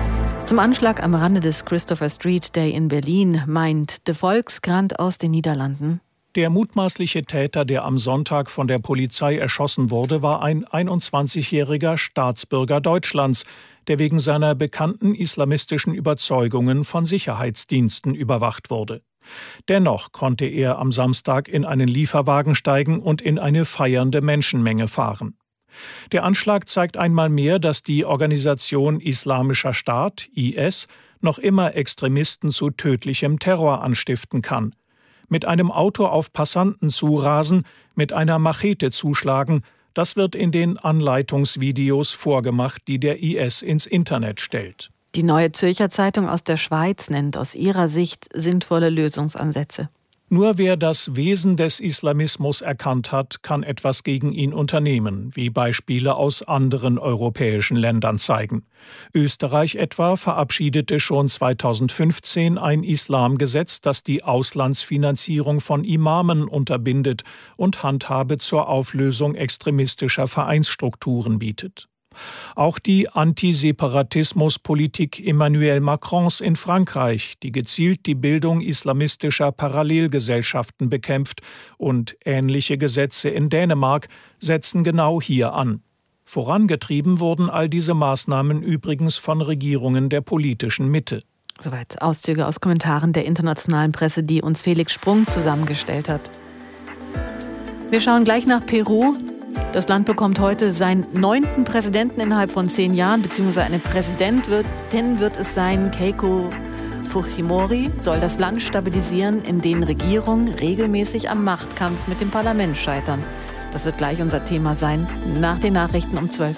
Zum Anschlag am Rande des Christopher Street Day in Berlin meint de Volkskrant aus den Niederlanden: Der mutmaßliche Täter, der am Sonntag von der Polizei erschossen wurde, war ein 21-jähriger Staatsbürger Deutschlands, der wegen seiner bekannten islamistischen Überzeugungen von Sicherheitsdiensten überwacht wurde. Dennoch konnte er am Samstag in einen Lieferwagen steigen und in eine feiernde Menschenmenge fahren. Der Anschlag zeigt einmal mehr, dass die Organisation Islamischer Staat, IS, noch immer Extremisten zu tödlichem Terror anstiften kann. Mit einem Auto auf Passanten zurasen, mit einer Machete zuschlagen, das wird in den Anleitungsvideos vorgemacht, die der IS ins Internet stellt. Die Neue Zürcher Zeitung aus der Schweiz nennt aus ihrer Sicht sinnvolle Lösungsansätze. Nur wer das Wesen des Islamismus erkannt hat, kann etwas gegen ihn unternehmen, wie Beispiele aus anderen europäischen Ländern zeigen. Österreich etwa verabschiedete schon 2015 ein Islamgesetz, das die Auslandsfinanzierung von Imamen unterbindet und Handhabe zur Auflösung extremistischer Vereinsstrukturen bietet. Auch die Antiseparatismuspolitik Emmanuel Macrons in Frankreich, die gezielt die Bildung islamistischer Parallelgesellschaften bekämpft, und ähnliche Gesetze in Dänemark setzen genau hier an. Vorangetrieben wurden all diese Maßnahmen übrigens von Regierungen der politischen Mitte. Soweit Auszüge aus Kommentaren der internationalen Presse, die uns Felix Sprung zusammengestellt hat. Wir schauen gleich nach Peru. Das Land bekommt heute seinen 9. Präsidenten innerhalb von 10 Jahren, beziehungsweise eine Präsidentin wird es sein. Keiko Fujimori soll das Land stabilisieren, in dem Regierungen regelmäßig am Machtkampf mit dem Parlament scheitern. Das wird gleich unser Thema sein, nach den Nachrichten um 12.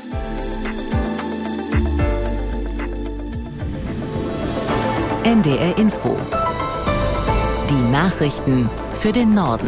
NDR Info. Die Nachrichten für den Norden.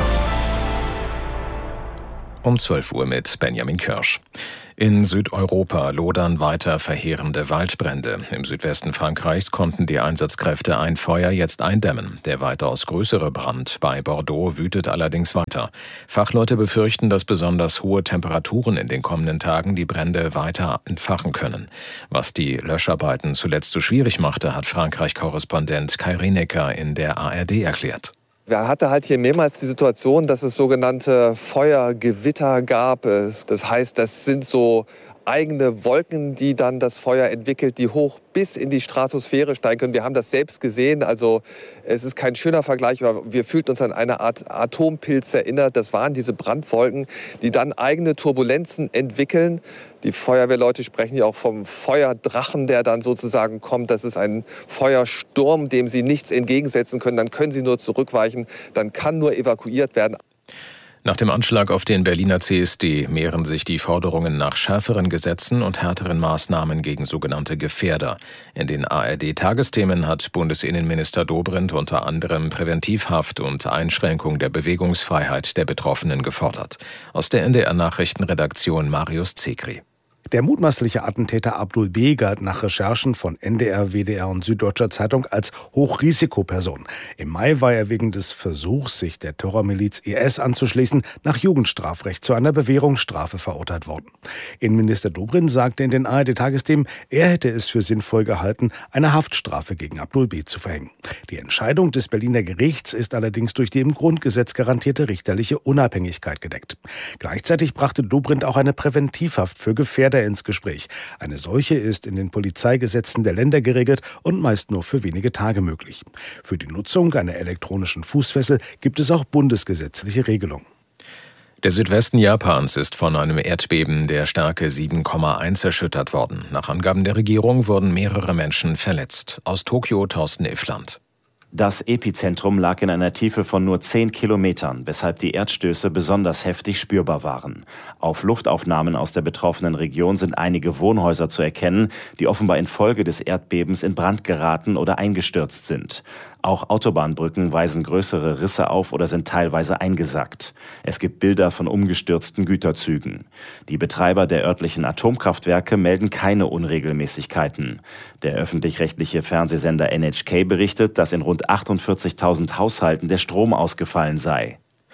Um 12 Uhr mit Benjamin Kirsch. In Südeuropa lodern weiter verheerende Waldbrände. Im Südwesten Frankreichs konnten die Einsatzkräfte ein Feuer jetzt eindämmen. Der weitaus größere Brand bei Bordeaux wütet allerdings weiter. Fachleute befürchten, dass besonders hohe Temperaturen in den kommenden Tagen die Brände weiter entfachen können. Was die Löscharbeiten zuletzt so schwierig machte, hat Frankreich-Korrespondent Kai Rinecker in der ARD erklärt. Wir hatten halt hier mehrmals die Situation, dass es sogenannte Feuergewitter gab. Das heißt, das sind so eigene Wolken, die dann das Feuer entwickelt, die hoch bis in die Stratosphäre steigen können. Wir haben das selbst gesehen. Also es ist kein schöner Vergleich, aber wir fühlten uns an eine Art Atompilz erinnert. Das waren diese Brandwolken, die dann eigene Turbulenzen entwickeln. Die Feuerwehrleute sprechen ja auch vom Feuerdrachen, der dann sozusagen kommt. Das ist ein Feuersturm, dem sie nichts entgegensetzen können. Dann können sie nur zurückweichen. Dann kann nur evakuiert werden. Nach dem Anschlag auf den Berliner CSD mehren sich die Forderungen nach schärferen Gesetzen und härteren Maßnahmen gegen sogenannte Gefährder. In den ARD-Tagesthemen hat Bundesinnenminister Dobrindt unter anderem Präventivhaft und Einschränkung der Bewegungsfreiheit der Betroffenen gefordert. Aus der NDR-Nachrichtenredaktion Marius Zekri. Der mutmaßliche Attentäter Abdul B. galt nach Recherchen von NDR, WDR und Süddeutscher Zeitung als Hochrisikoperson. Im Mai war er wegen des Versuchs, sich der Terrormiliz IS anzuschließen, nach Jugendstrafrecht zu einer Bewährungsstrafe verurteilt worden. Innenminister Dobrindt sagte in den ARD-Tagesthemen, er hätte es für sinnvoll gehalten, eine Haftstrafe gegen Abdul B. zu verhängen. Die Entscheidung des Berliner Gerichts ist allerdings durch die im Grundgesetz garantierte richterliche Unabhängigkeit gedeckt. Gleichzeitig brachte Dobrindt auch eine Präventivhaft für Gefährder ins Gespräch. Eine solche ist in den Polizeigesetzen der Länder geregelt und meist nur für wenige Tage möglich. Für die Nutzung einer elektronischen Fußfessel gibt es auch bundesgesetzliche Regelungen. Der Südwesten Japans ist von einem Erdbeben der Stärke 7,1 erschüttert worden. Nach Angaben der Regierung wurden mehrere Menschen verletzt. Aus Tokio Thorsten Iffland. Das Epizentrum lag in einer Tiefe von nur 10 Kilometern, weshalb die Erdstöße besonders heftig spürbar waren. Auf Luftaufnahmen aus der betroffenen Region sind einige Wohnhäuser zu erkennen, die offenbar infolge des Erdbebens in Brand geraten oder eingestürzt sind. Auch Autobahnbrücken weisen größere Risse auf oder sind teilweise eingesackt. Es gibt Bilder von umgestürzten Güterzügen. Die Betreiber der örtlichen Atomkraftwerke melden keine Unregelmäßigkeiten. Der öffentlich-rechtliche Fernsehsender NHK berichtet, dass in rund 48.000 Haushalten der Strom ausgefallen sei.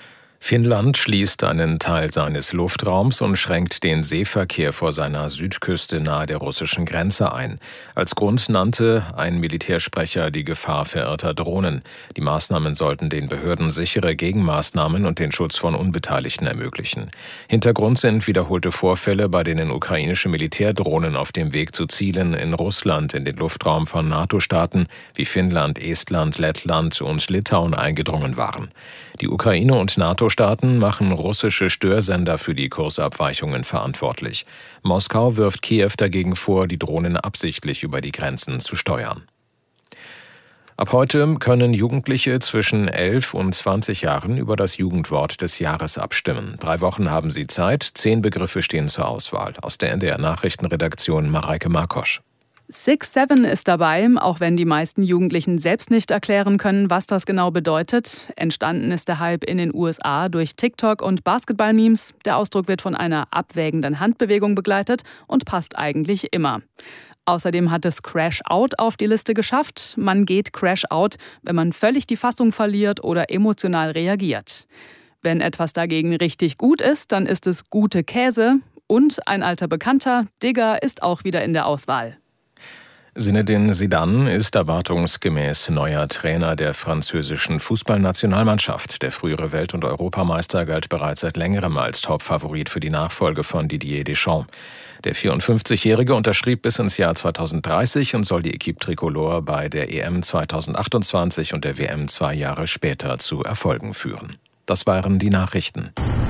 Finnland schließt einen Teil seines Luftraums und schränkt den Seeverkehr vor seiner Südküste nahe der russischen Grenze ein. Als Grund nannte ein Militärsprecher die Gefahr verirrter Drohnen. Die Maßnahmen sollten den Behörden sichere Gegenmaßnahmen und den Schutz von Unbeteiligten ermöglichen. Hintergrund sind wiederholte Vorfälle, bei denen ukrainische Militärdrohnen auf dem Weg zu Zielen in Russland in den Luftraum von NATO-Staaten wie Finnland, Estland, Lettland und Litauen eingedrungen waren. Die Ukraine und NATO-Staaten machen russische Störsender für die Kursabweichungen verantwortlich. Moskau wirft Kiew dagegen vor, die Drohnen absichtlich über die Grenzen zu steuern. Ab heute können Jugendliche zwischen 11 und 20 Jahren über das Jugendwort des Jahres abstimmen. 3 Wochen haben sie Zeit, 10 Begriffe stehen zur Auswahl. Aus der NDR-Nachrichtenredaktion Mareike Markosch. 6-7 ist dabei, auch wenn die meisten Jugendlichen selbst nicht erklären können, was das genau bedeutet. Entstanden ist der Hype in den USA durch TikTok und Basketball-Memes. Der Ausdruck wird von einer abwägenden Handbewegung begleitet und passt eigentlich immer. Außerdem hat es Crash Out auf die Liste geschafft. Man geht Crash Out, wenn man völlig die Fassung verliert oder emotional reagiert. Wenn etwas dagegen richtig gut ist, dann ist es gute Käse. Und ein alter Bekannter, Digger, ist auch wieder in der Auswahl. Zinedine Zidane ist erwartungsgemäß neuer Trainer der französischen Fußballnationalmannschaft. Der frühere Welt- und Europameister galt bereits seit längerem als Topfavorit für die Nachfolge von Didier Deschamps. Der 54-Jährige unterschrieb bis ins Jahr 2030 und soll die Equipe Tricolore bei der EM 2028 und der WM 2 Jahre später zu Erfolgen führen. Das waren die Nachrichten.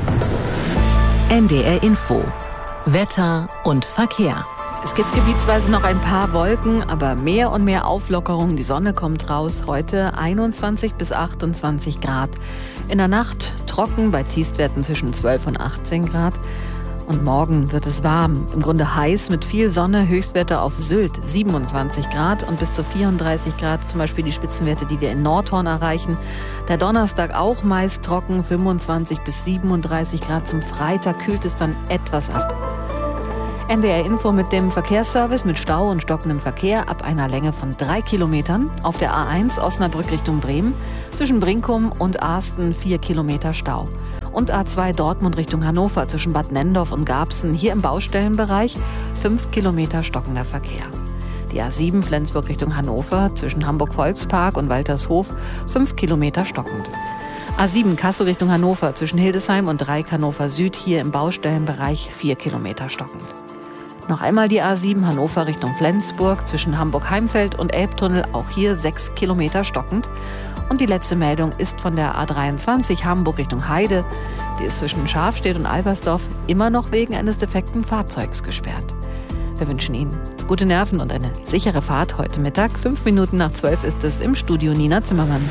NDR Info. Wetter und Verkehr. Es gibt gebietsweise noch ein paar Wolken, aber mehr und mehr Auflockerung. Die Sonne kommt raus. Heute 21 bis 28 Grad. In der Nacht trocken bei Tiefstwerten zwischen 12 und 18 Grad. Und morgen wird es warm. Im Grunde heiß mit viel Sonne. Höchstwerte auf Sylt 27 Grad und bis zu 34 Grad. Zum Beispiel die Spitzenwerte, die wir in Nordhorn erreichen. Der Donnerstag auch meist trocken, 25 bis 37 Grad. Zum Freitag kühlt es dann etwas ab. NDR Info mit dem Verkehrsservice mit Stau und stockendem Verkehr ab einer Länge von 3 Kilometern. Auf der A1 Osnabrück Richtung Bremen. Zwischen Brinkum und Asten 4 Kilometer Stau. Und A2 Dortmund Richtung Hannover zwischen Bad Nenndorf und Garbsen. Hier im Baustellenbereich 5 Kilometer stockender Verkehr. Die A7 Flensburg Richtung Hannover zwischen Hamburg-Volkspark und Waltershof 5 Kilometer stockend. A7 Kassel Richtung Hannover zwischen Hildesheim und Dreieck Hannover Süd. Hier im Baustellenbereich 4 Kilometer stockend. Noch einmal die A7 Hannover Richtung Flensburg zwischen Hamburg-Heimfeld und Elbtunnel, auch hier 6 Kilometer stockend. Und die letzte Meldung ist von der A23 Hamburg Richtung Heide. Die ist zwischen Schafstedt und Albersdorf immer noch wegen eines defekten Fahrzeugs gesperrt. Wir wünschen Ihnen gute Nerven und eine sichere Fahrt heute Mittag. 5 Minuten nach 12 ist es im Studio Nina Zimmermann.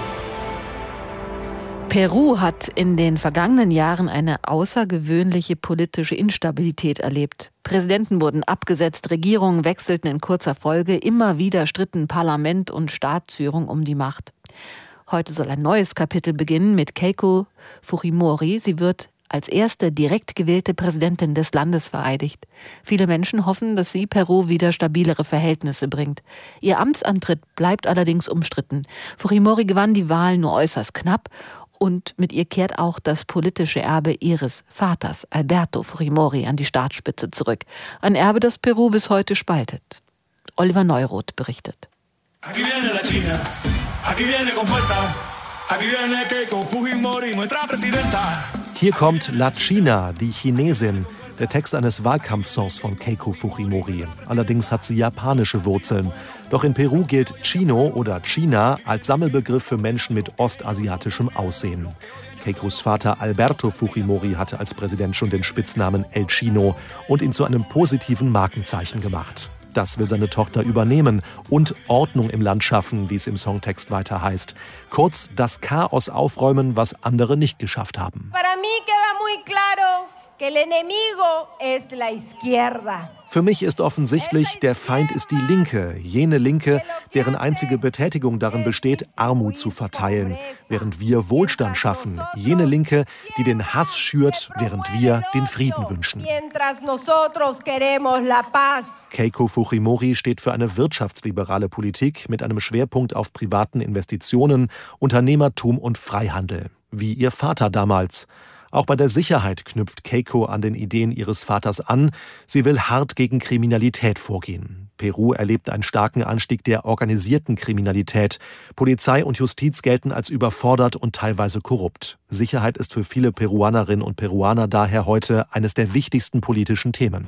Peru hat in den vergangenen Jahren eine außergewöhnliche politische Instabilität erlebt. Präsidenten wurden abgesetzt, Regierungen wechselten in kurzer Folge, immer wieder stritten Parlament und Staatsführung um die Macht. Heute soll ein neues Kapitel beginnen mit Keiko Fujimori. Sie wird als erste direkt gewählte Präsidentin des Landes vereidigt. Viele Menschen hoffen, dass sie Peru wieder stabilere Verhältnisse bringt. Ihr Amtsantritt bleibt allerdings umstritten. Fujimori gewann die Wahl nur äußerst knapp. Und mit ihr kehrt auch das politische Erbe ihres Vaters, Alberto Fujimori, an die Staatsspitze zurück. Ein Erbe, das Peru bis heute spaltet. Oliver Neuroth berichtet. Hier kommt La China, die Chinesin, der Text eines Wahlkampfsongs von Keiko Fujimori. Allerdings hat sie japanische Wurzeln. Doch in Peru gilt Chino oder China als Sammelbegriff für Menschen mit ostasiatischem Aussehen. Keikos Vater Alberto Fujimori hatte als Präsident schon den Spitznamen El Chino und ihn zu einem positiven Markenzeichen gemacht. Das will seine Tochter übernehmen und Ordnung im Land schaffen, wie es im Songtext weiter heißt. Kurz, das Chaos aufräumen, was andere nicht geschafft haben. Für mich ist offensichtlich, der Feind ist die Linke, jene Linke, deren einzige Betätigung darin besteht, Armut zu verteilen, während wir Wohlstand schaffen, jene Linke, die den Hass schürt, während wir den Frieden wünschen. Keiko Fujimori steht für eine wirtschaftsliberale Politik mit einem Schwerpunkt auf privaten Investitionen, Unternehmertum und Freihandel. wie ihr Vater damals. Auch bei der Sicherheit knüpft Keiko an den Ideen ihres Vaters an. Sie will hart gegen Kriminalität vorgehen. Peru erlebt einen starken Anstieg der organisierten Kriminalität. Polizei und Justiz gelten als überfordert und teilweise korrupt. Sicherheit ist für viele Peruanerinnen und Peruaner daher heute eines der wichtigsten politischen Themen.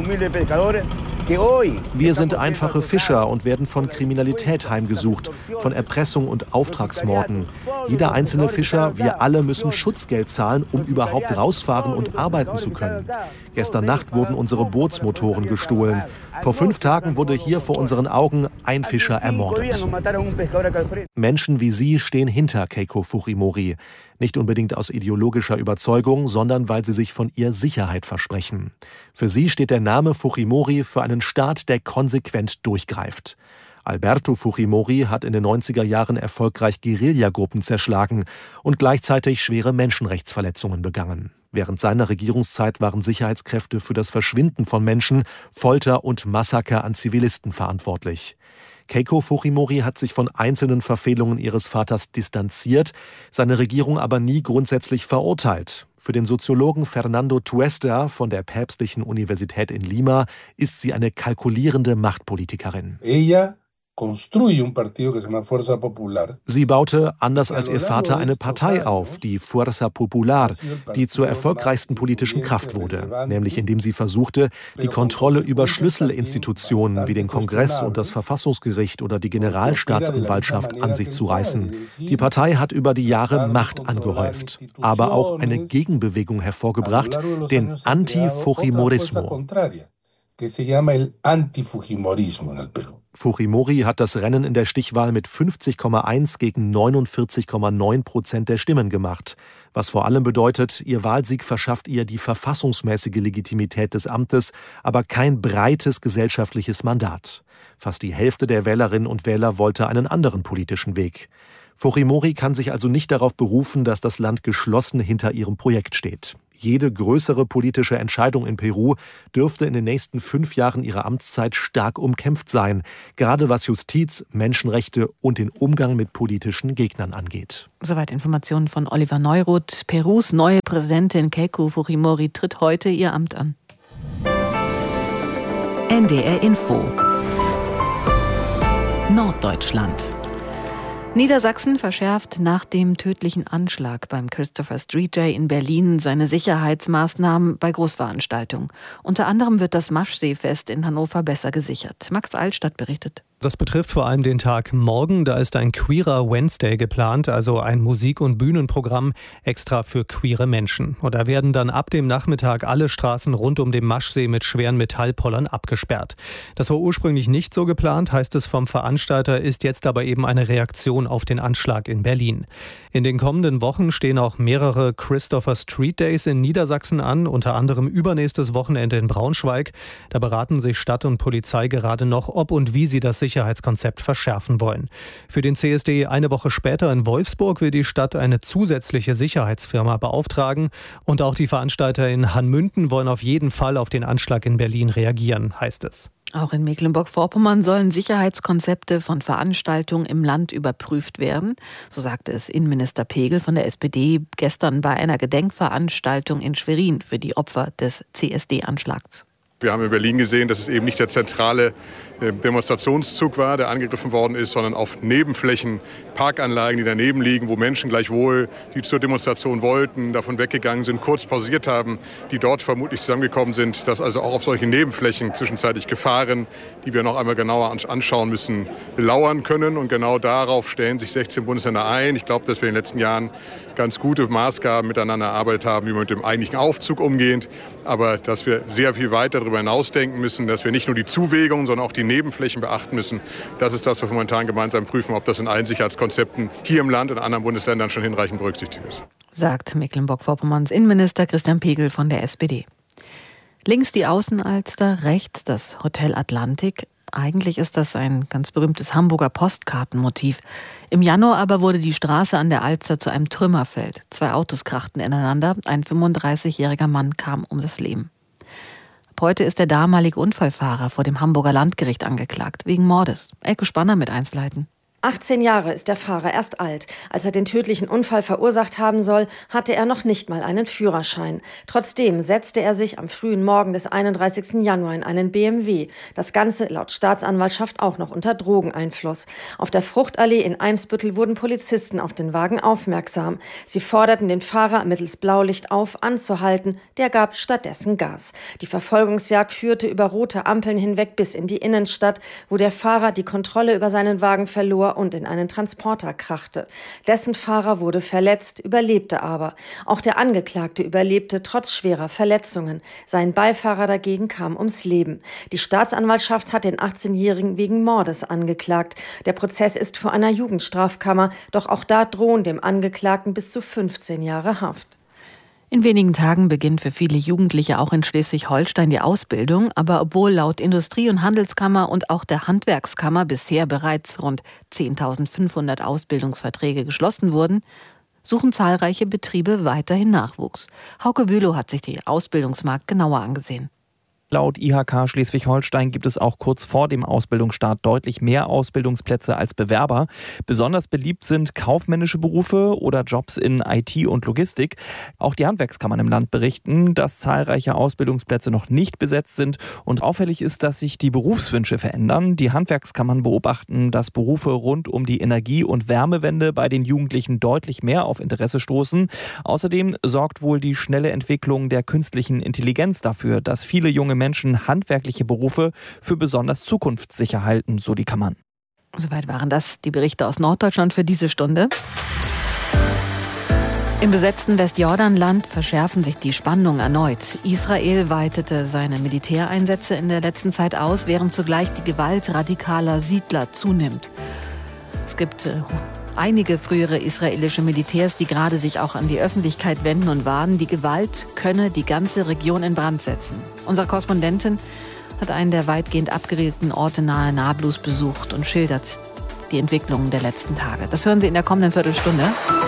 Wir sind einfache Fischer und werden von Kriminalität heimgesucht, von Erpressung und Auftragsmorden. Jeder einzelne Fischer, wir alle müssen Schutzgeld zahlen, um überhaupt rausfahren und arbeiten zu können. Gestern Nacht wurden unsere Bootsmotoren gestohlen. Vor 5 Tagen wurde hier vor unseren Augen ein Fischer ermordet. Menschen wie sie stehen hinter Keiko Fujimori. Nicht unbedingt aus ideologischer Überzeugung, sondern weil sie sich von ihr Sicherheit versprechen. Für sie steht der Name Fujimori für einen Staat, der konsequent durchgreift. Alberto Fujimori hat in den 90er Jahren erfolgreich Guerillagruppen zerschlagen und gleichzeitig schwere Menschenrechtsverletzungen begangen. Während seiner Regierungszeit waren Sicherheitskräfte für das Verschwinden von Menschen, Folter und Massaker an Zivilisten verantwortlich. Keiko Fujimori hat sich von einzelnen Verfehlungen ihres Vaters distanziert, seine Regierung aber nie grundsätzlich verurteilt. Für den Soziologen Fernando Tuesta von der Päpstlichen Universität in Lima ist sie eine kalkulierende Machtpolitikerin. Sie baute, anders als ihr Vater, eine Partei auf, die Fuerza Popular, die zur erfolgreichsten politischen Kraft wurde, nämlich indem sie versuchte, die Kontrolle über Schlüsselinstitutionen wie den Kongress und das Verfassungsgericht oder die Generalstaatsanwaltschaft an sich zu reißen. Die Partei hat über die Jahre Macht angehäuft, aber auch eine Gegenbewegung hervorgebracht, den Anti-Fujimorismo. Fujimori hat das Rennen in der Stichwahl mit 50,1 gegen 49,9% der Stimmen gemacht. Was vor allem bedeutet, ihr Wahlsieg verschafft ihr die verfassungsmäßige Legitimität des Amtes, aber kein breites gesellschaftliches Mandat. Fast die Hälfte der Wählerinnen und Wähler wollte einen anderen politischen Weg. Fujimori kann sich also nicht darauf berufen, dass das Land geschlossen hinter ihrem Projekt steht. Jede größere politische Entscheidung in Peru dürfte in den nächsten 5 Jahren ihrer Amtszeit stark umkämpft sein, gerade was Justiz, Menschenrechte und den Umgang mit politischen Gegnern angeht. Soweit Informationen von Oliver Neuroth. Perus neue Präsidentin Keiko Fujimori tritt heute ihr Amt an. NDR Info Norddeutschland. Niedersachsen verschärft nach dem tödlichen Anschlag beim Christopher Street Day in Berlin seine Sicherheitsmaßnahmen bei Großveranstaltungen. Unter anderem wird das Maschseefest in Hannover besser gesichert. Max Altstadt berichtet. Das betrifft vor allem den Tag morgen. Da ist ein Queerer Wednesday geplant, also ein Musik- und Bühnenprogramm extra für queere Menschen. Und da werden dann ab dem Nachmittag alle Straßen rund um den Maschsee mit schweren Metallpollern abgesperrt. Das war ursprünglich nicht so geplant, heißt es vom Veranstalter, ist jetzt aber eben eine Reaktion auf den Anschlag in Berlin. In den kommenden Wochen stehen auch mehrere Christopher Street Days in Niedersachsen an, unter anderem übernächstes Wochenende in Braunschweig. Da beraten sich Stadt und Polizei gerade noch, ob und wie sie das Sicherheitskonzept verschärfen wollen. Für den CSD eine Woche später in Wolfsburg will die Stadt eine zusätzliche Sicherheitsfirma beauftragen. Und auch die Veranstalter in Hanmünden wollen auf jeden Fall auf den Anschlag in Berlin reagieren, heißt es. Auch in Mecklenburg-Vorpommern sollen Sicherheitskonzepte von Veranstaltungen im Land überprüft werden. So sagte es Innenminister Pegel von der SPD gestern bei einer Gedenkveranstaltung in Schwerin für die Opfer des CSD-Anschlags. Wir haben in Berlin gesehen, dass es eben nicht der zentrale Demonstrationszug war, der angegriffen worden ist, sondern auf Nebenflächen, Parkanlagen, die daneben liegen, wo Menschen gleichwohl, die zur Demonstration wollten, davon weggegangen sind, kurz pausiert haben, die dort vermutlich zusammengekommen sind, dass also auch auf solchen Nebenflächen zwischenzeitlich Gefahren, die wir noch einmal genauer anschauen müssen, lauern können. Und genau darauf stellen sich 16 Bundesländer ein. Ich glaube, dass wir in den letzten Jahren ganz gute Maßgaben miteinander erarbeitet haben, wie wir mit dem eigentlichen Aufzug umgehen, aber dass wir sehr viel weiter darüber hinausdenken müssen, dass wir nicht nur die Zuwägungen, sondern auch die Nebenflächen beachten müssen. Das ist das, was wir momentan gemeinsam prüfen, ob das in allen Sicherheitskonzepten hier im Land und in anderen Bundesländern schon hinreichend berücksichtigt ist. Sagt Mecklenburg-Vorpommerns Innenminister Christian Pegel von der SPD. Links die Außenalster, rechts das Hotel Atlantik. Eigentlich ist das ein ganz berühmtes Hamburger Postkartenmotiv. Im Januar aber wurde die Straße an der Alster zu einem Trümmerfeld. 2 Autos krachten ineinander. Ein 35-jähriger Mann kam um das Leben. Heute ist der damalige Unfallfahrer vor dem Hamburger Landgericht angeklagt, wegen Mordes. Elke Spanner mit Einzelheiten. 18 Jahre ist der Fahrer erst alt. Als er den tödlichen Unfall verursacht haben soll, hatte er noch nicht mal einen Führerschein. Trotzdem setzte er sich am frühen Morgen des 31. Januar in einen BMW. Das Ganze laut Staatsanwaltschaft auch noch unter Drogeneinfluss. Auf der Fruchtallee in Eimsbüttel wurden Polizisten auf den Wagen aufmerksam. Sie forderten den Fahrer mittels Blaulicht auf, anzuhalten. Der gab stattdessen Gas. Die Verfolgungsjagd führte über rote Ampeln hinweg bis in die Innenstadt, wo der Fahrer die Kontrolle über seinen Wagen verlor und in einen Transporter krachte. Dessen Fahrer wurde verletzt, überlebte aber. Auch der Angeklagte überlebte trotz schwerer Verletzungen. Sein Beifahrer dagegen kam ums Leben. Die Staatsanwaltschaft hat den 18-Jährigen wegen Mordes angeklagt. Der Prozess ist vor einer Jugendstrafkammer, doch auch da drohen dem Angeklagten bis zu 15 Jahre Haft. In wenigen Tagen beginnt für viele Jugendliche auch in Schleswig-Holstein die Ausbildung. Aber obwohl laut Industrie- und Handelskammer und auch der Handwerkskammer bisher bereits rund 10.500 Ausbildungsverträge geschlossen wurden, suchen zahlreiche Betriebe weiterhin Nachwuchs. Hauke Bülow hat sich den Ausbildungsmarkt genauer angesehen. Laut IHK Schleswig-Holstein gibt es auch kurz vor dem Ausbildungsstart deutlich mehr Ausbildungsplätze als Bewerber. Besonders beliebt sind kaufmännische Berufe oder Jobs in IT und Logistik. Auch die Handwerkskammern im Land berichten, dass zahlreiche Ausbildungsplätze noch nicht besetzt sind. Und auffällig ist, dass sich die Berufswünsche verändern. Die Handwerkskammern beobachten, dass Berufe rund um die Energie- und Wärmewende bei den Jugendlichen deutlich mehr auf Interesse stoßen. Außerdem sorgt wohl die schnelle Entwicklung der künstlichen Intelligenz dafür, dass viele junge Menschen handwerkliche Berufe für besonders zukunftssicher halten, so die Kammern. Soweit waren das die Berichte aus Norddeutschland für diese Stunde. Im besetzten Westjordanland verschärfen sich die Spannungen erneut. Israel weitete seine Militäreinsätze in der letzten Zeit aus, während zugleich die Gewalt radikaler Siedler zunimmt. Es gibt einige frühere israelische Militärs, die gerade sich auch an die Öffentlichkeit wenden und warnen, die Gewalt könne die ganze Region in Brand setzen. Unsere Korrespondentin hat einen der weitgehend abgeriegelten Orte nahe Nablus besucht und schildert die Entwicklungen der letzten Tage. Das hören Sie in der kommenden Viertelstunde.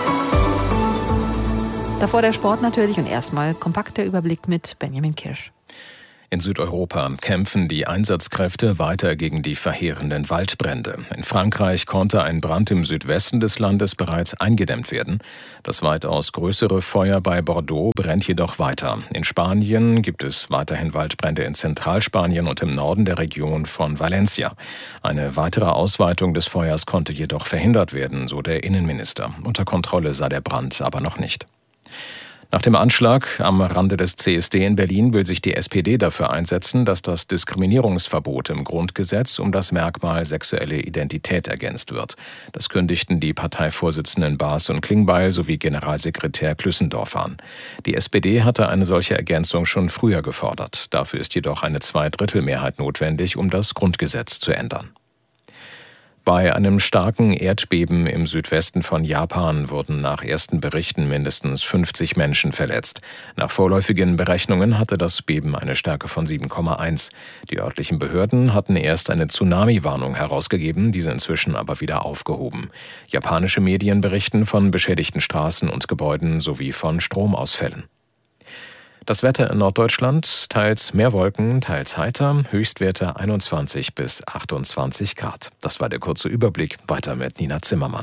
Davor der Sport natürlich und erstmal kompakt der Überblick mit Benjamin Kirsch. In Südeuropa kämpfen die Einsatzkräfte weiter gegen die verheerenden Waldbrände. In Frankreich konnte ein Brand im Südwesten des Landes bereits eingedämmt werden. Das weitaus größere Feuer bei Bordeaux brennt jedoch weiter. In Spanien gibt es weiterhin Waldbrände in Zentralspanien und im Norden der Region von Valencia. Eine weitere Ausweitung des Feuers konnte jedoch verhindert werden, so der Innenminister. Unter Kontrolle sei der Brand aber noch nicht. Nach dem Anschlag am Rande des CSD in Berlin will sich die SPD dafür einsetzen, dass das Diskriminierungsverbot im Grundgesetz um das Merkmal sexuelle Identität ergänzt wird. Das kündigten die Parteivorsitzenden Baas und Klingbeil sowie Generalsekretär Klüssendorf an. Die SPD hatte eine solche Ergänzung schon früher gefordert. Dafür ist jedoch eine Zweidrittelmehrheit notwendig, um das Grundgesetz zu ändern. Bei einem starken Erdbeben im Südwesten von Japan wurden nach ersten Berichten mindestens 50 Menschen verletzt. Nach vorläufigen Berechnungen hatte das Beben eine Stärke von 7,1. Die örtlichen Behörden hatten erst eine Tsunami-Warnung herausgegeben, diese inzwischen aber wieder aufgehoben. Japanische Medien berichten von beschädigten Straßen und Gebäuden sowie von Stromausfällen. Das Wetter in Norddeutschland, teils mehr Wolken, teils heiter, Höchstwerte 21 bis 28 Grad. Das war der kurze Überblick. Weiter mit Nina Zimmermann.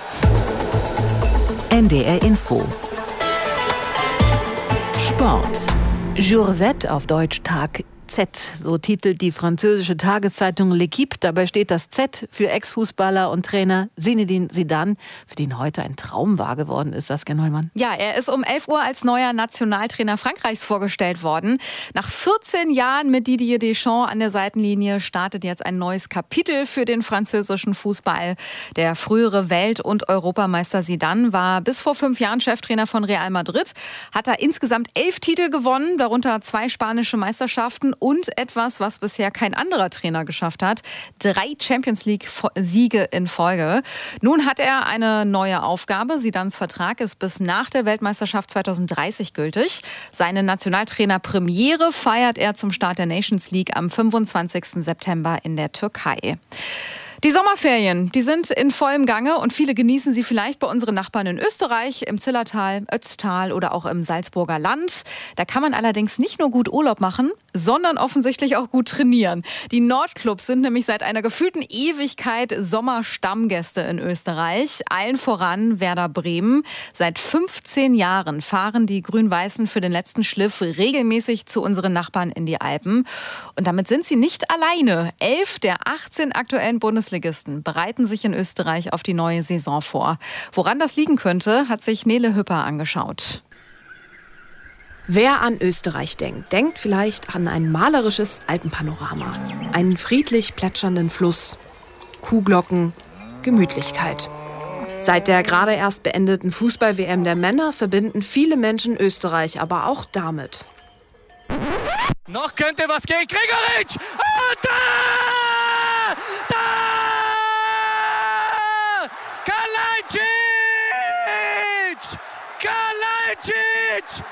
NDR Info. Sport. Jour Z, auf Deutsch Tag Z, so titelt die französische Tageszeitung L'Équipe. Dabei steht das Z für Ex-Fußballer und Trainer Zinedine Zidane, für den heute ein Traum wahr geworden ist, Saskia Neumann. Ja, er ist um 11 Uhr als neuer Nationaltrainer Frankreichs vorgestellt worden. Nach 14 Jahren mit Didier Deschamps an der Seitenlinie startet jetzt ein neues Kapitel für den französischen Fußball. Der frühere Welt- und Europameister Zidane war bis vor 5 Jahren Cheftrainer von Real Madrid, hat da insgesamt 11 Titel gewonnen, darunter 2 spanische Meisterschaften und etwas, was bisher kein anderer Trainer geschafft hat: 3 Champions-League-Siege in Folge. Nun hat er eine neue Aufgabe. Zidanes Vertrag ist bis nach der Weltmeisterschaft 2030 gültig. Seine Nationaltrainer-Premiere feiert er zum Start der Nations League am 25. September in der Türkei. Die Sommerferien, die sind in vollem Gange und viele genießen sie vielleicht bei unseren Nachbarn in Österreich, im Zillertal, Ötztal oder auch im Salzburger Land. Da kann man allerdings nicht nur gut Urlaub machen, sondern offensichtlich auch gut trainieren. Die Nordclubs sind nämlich seit einer gefühlten Ewigkeit Sommerstammgäste in Österreich. Allen voran Werder Bremen. Seit 15 Jahren fahren die Grün-Weißen für den letzten Schliff regelmäßig zu unseren Nachbarn in die Alpen. Und damit sind sie nicht alleine. 11 der 18 aktuellen Bundesligisten bereiten sich in Österreich auf die neue Saison vor. Woran das liegen könnte, hat sich Nele Hüpper angeschaut. Wer an Österreich denkt, denkt vielleicht an ein malerisches Alpenpanorama. Einen friedlich plätschernden Fluss, Kuhglocken, Gemütlichkeit. Seit der gerade erst beendeten Fußball-WM der Männer verbinden viele Menschen Österreich aber auch damit. Noch könnte was gehen. Gregoritsch! Und da! Da! Kalajdzic! Kalajdzic!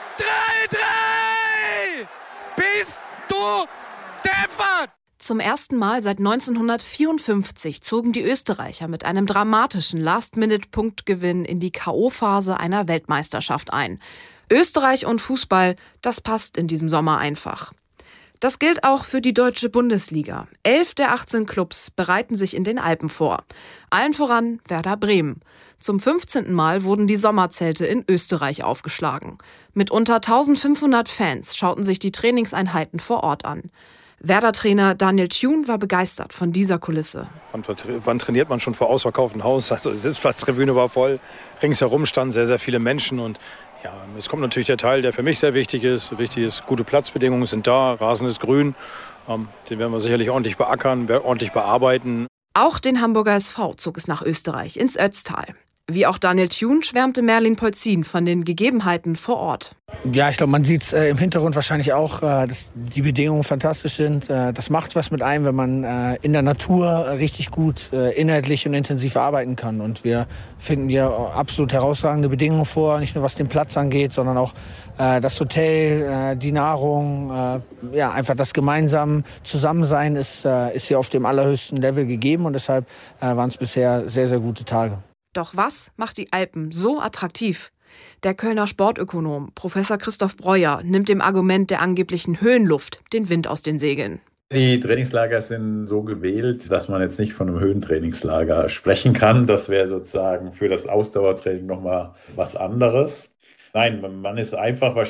3-3! Bist du deppert! Zum ersten Mal seit 1954 zogen die Österreicher mit einem dramatischen Last-Minute-Punktgewinn in die K.O.-Phase einer Weltmeisterschaft ein. Österreich und Fußball, das passt in diesem Sommer einfach. Das gilt auch für die deutsche Bundesliga. 11 der 18 Clubs bereiten sich in den Alpen vor. Allen voran Werder Bremen. Zum 15. Mal wurden die Sommerzelte in Österreich aufgeschlagen. Mit unter 1500 Fans schauten sich die Trainingseinheiten vor Ort an. Werder-Trainer Daniel Thune war begeistert von dieser Kulisse. Wann trainiert man schon vor ausverkauftem Haus? Also die Sitzplatztribüne war voll, ringsherum standen sehr, sehr viele Menschen. Und ja, jetzt kommt natürlich der Teil, der für mich sehr wichtig ist. Wichtig ist, gute Platzbedingungen sind da, Rasen ist grün. Den werden wir sicherlich ordentlich beackern, ordentlich bearbeiten. Auch den Hamburger SV zog es nach Österreich, ins Ötztal. Wie auch Daniel Thune schwärmte Merlin Polzin von den Gegebenheiten vor Ort. Ja, ich glaube, man sieht es im Hintergrund wahrscheinlich auch, dass die Bedingungen fantastisch sind. Das macht was mit einem, wenn man in der Natur richtig gut inhaltlich und intensiv arbeiten kann. Und wir finden hier absolut herausragende Bedingungen vor, nicht nur was den Platz angeht, sondern auch das Hotel, die Nahrung, ja, einfach das gemeinsame Zusammensein ist hier auf dem allerhöchsten Level gegeben. Und deshalb waren es bisher sehr, sehr gute Tage. Doch was macht die Alpen so attraktiv? Der Kölner Sportökonom Professor Christoph Breuer nimmt dem Argument der angeblichen Höhenluft den Wind aus den Segeln. Die Trainingslager sind so gewählt, dass man jetzt nicht von einem Höhentrainingslager sprechen kann. Das wäre sozusagen für das Ausdauertraining nochmal was anderes. Nein, man ist einfach